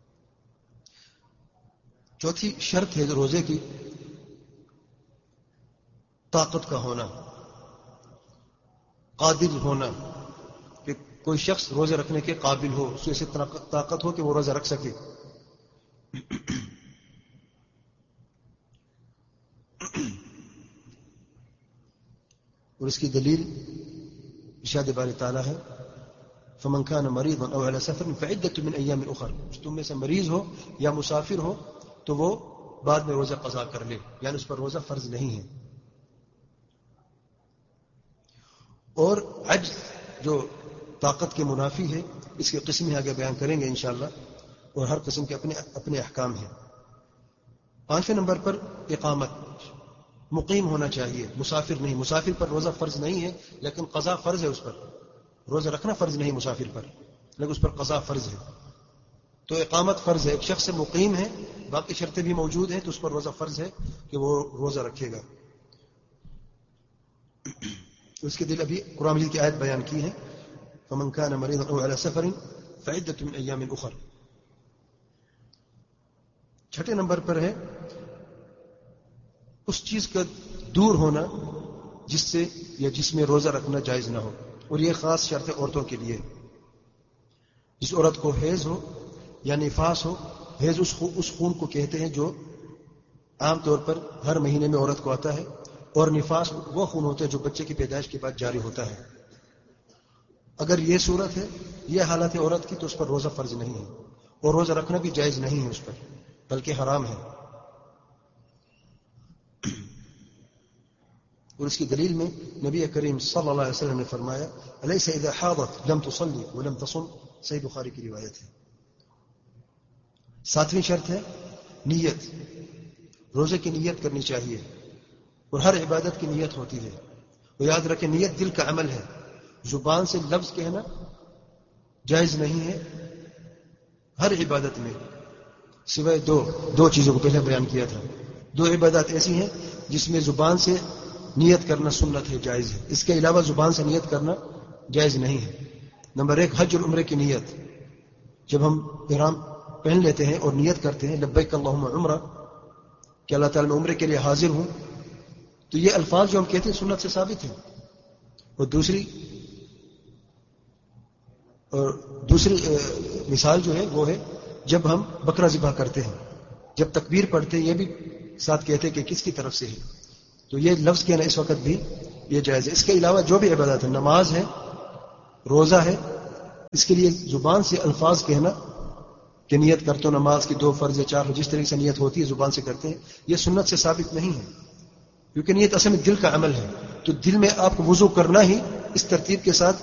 A: 4تھی شرط ہے روزے کی طاقت کا ہونا، قادر ہونا، کہ کوئی شخص روزے رکھنے کے قابل ہو، اس سے طاقت ہو کہ وہ روزہ رکھ سکے. اور اس کی دلیل ارشاد باری تعالیٰ ہے فمن كان مريضا او على سفر فعدة من ايام اخر. تم میں سے مریض ہو یا مسافر ہو تو وہ بعد میں روزہ قضا کر لے، یعنی اس پر روزہ فرض نہیں ہے. اور عجز جو طاقت کے منافی ہے اس کی قسمیں آگے بیان کریں گے انشاءاللہ، اور ہر قسم کے اپنے احکام ہیں. 5ویں نمبر پر اقامت، مقیم ہونا چاہیے، مسافر نہیں. مسافر پر روزہ فرض نہیں ہے لیکن قضا فرض ہے. اس پر روزہ رکھنا فرض نہیں مسافر پر لیکن اس پر قضا فرض ہے. تو اقامت فرض ہے. ایک شخص سے مقیم ہے، باقی شرطیں بھی موجود ہیں تو اس پر روزہ فرض ہے کہ وہ روزہ رکھے گا. اس کے دل ابھی قرآن مجید کی آیت بیان کی ہے فمن كان مريضا او على سفر فعدة من ايام اخر. 6 نمبر پر ہے اس چیز کا دور ہونا جس سے یا جس میں روزہ رکھنا جائز نہ ہو. اور یہ خاص شرط ہے عورتوں کے لیے. جس عورت کو حیض ہو یا نفاس ہو، حیض اس خون کو کہتے ہیں جو عام طور پر ہر مہینے میں عورت کو آتا ہے، اور نفاس وہ خون ہوتا ہے جو بچے کی پیدائش کے بعد جاری ہوتا ہے. اگر یہ صورت ہے، یہ حالت ہے عورت کی، تو اس پر روزہ فرض نہیں ہے اور روزہ رکھنا بھی جائز نہیں ہے اس پر، بلکہ حرام ہے. اور اس کی دلیل میں نبی کریم صلی اللہ علیہ وسلم نے فرمایا الیس اذا حاضت لم تصلی ولم تصم. صحیح بخاری کی روایت ہے. 7ویں شرط ہے نیت. روزے کی نیت کرنی چاہیے اور ہر عبادت کی نیت ہوتی ہے. وہ یاد رکھیں نیت دل کا عمل ہے، زبان سے لفظ کہنا جائز نہیں ہے ہر عبادت میں، سوائے دو چیزوں کو پہلے بیان کیا تھا. 2 عبادات ایسی ہیں جس میں زبان سے نیت کرنا سنت ہے، جائز ہے. اس کے علاوہ زبان سے نیت کرنا جائز نہیں ہے. نمبر 1 حج اور عمرے کی نیت. جب ہم احرام پہن لیتے ہیں اور نیت کرتے ہیں لبیک اللہم عمرہ کہ اللہ تعالیٰ میں عمرے کے لیے حاضر ہوں، تو یہ الفاظ جو ہم کہتے ہیں سنت سے ثابت ہیں. اور دوسری اور دوسری مثال جو ہے وہ ہے جب ہم بکرا ذبح کرتے ہیں، جب تکبیر پڑھتے ہیں یہ بھی ساتھ کہتے ہیں کہ کس کی طرف سے ہے، تو یہ لفظ کہنا اس وقت بھی یہ جائز ہے۔ اس کے علاوہ جو بھی عبادت ہے، نماز ہے، روزہ ہے، اس کے لیے زبان سے الفاظ کہنا کہ نیت کرتے ہو نماز کی 2 فرض یا 4 جس طریقے سے نیت ہوتی ہے زبان سے کرتے ہیں، یہ سنت سے ثابت نہیں ہے، کیونکہ نیت اصل میں دل کا عمل ہے۔ تو دل میں آپ کو وضو کرنا ہی اس ترتیب کے ساتھ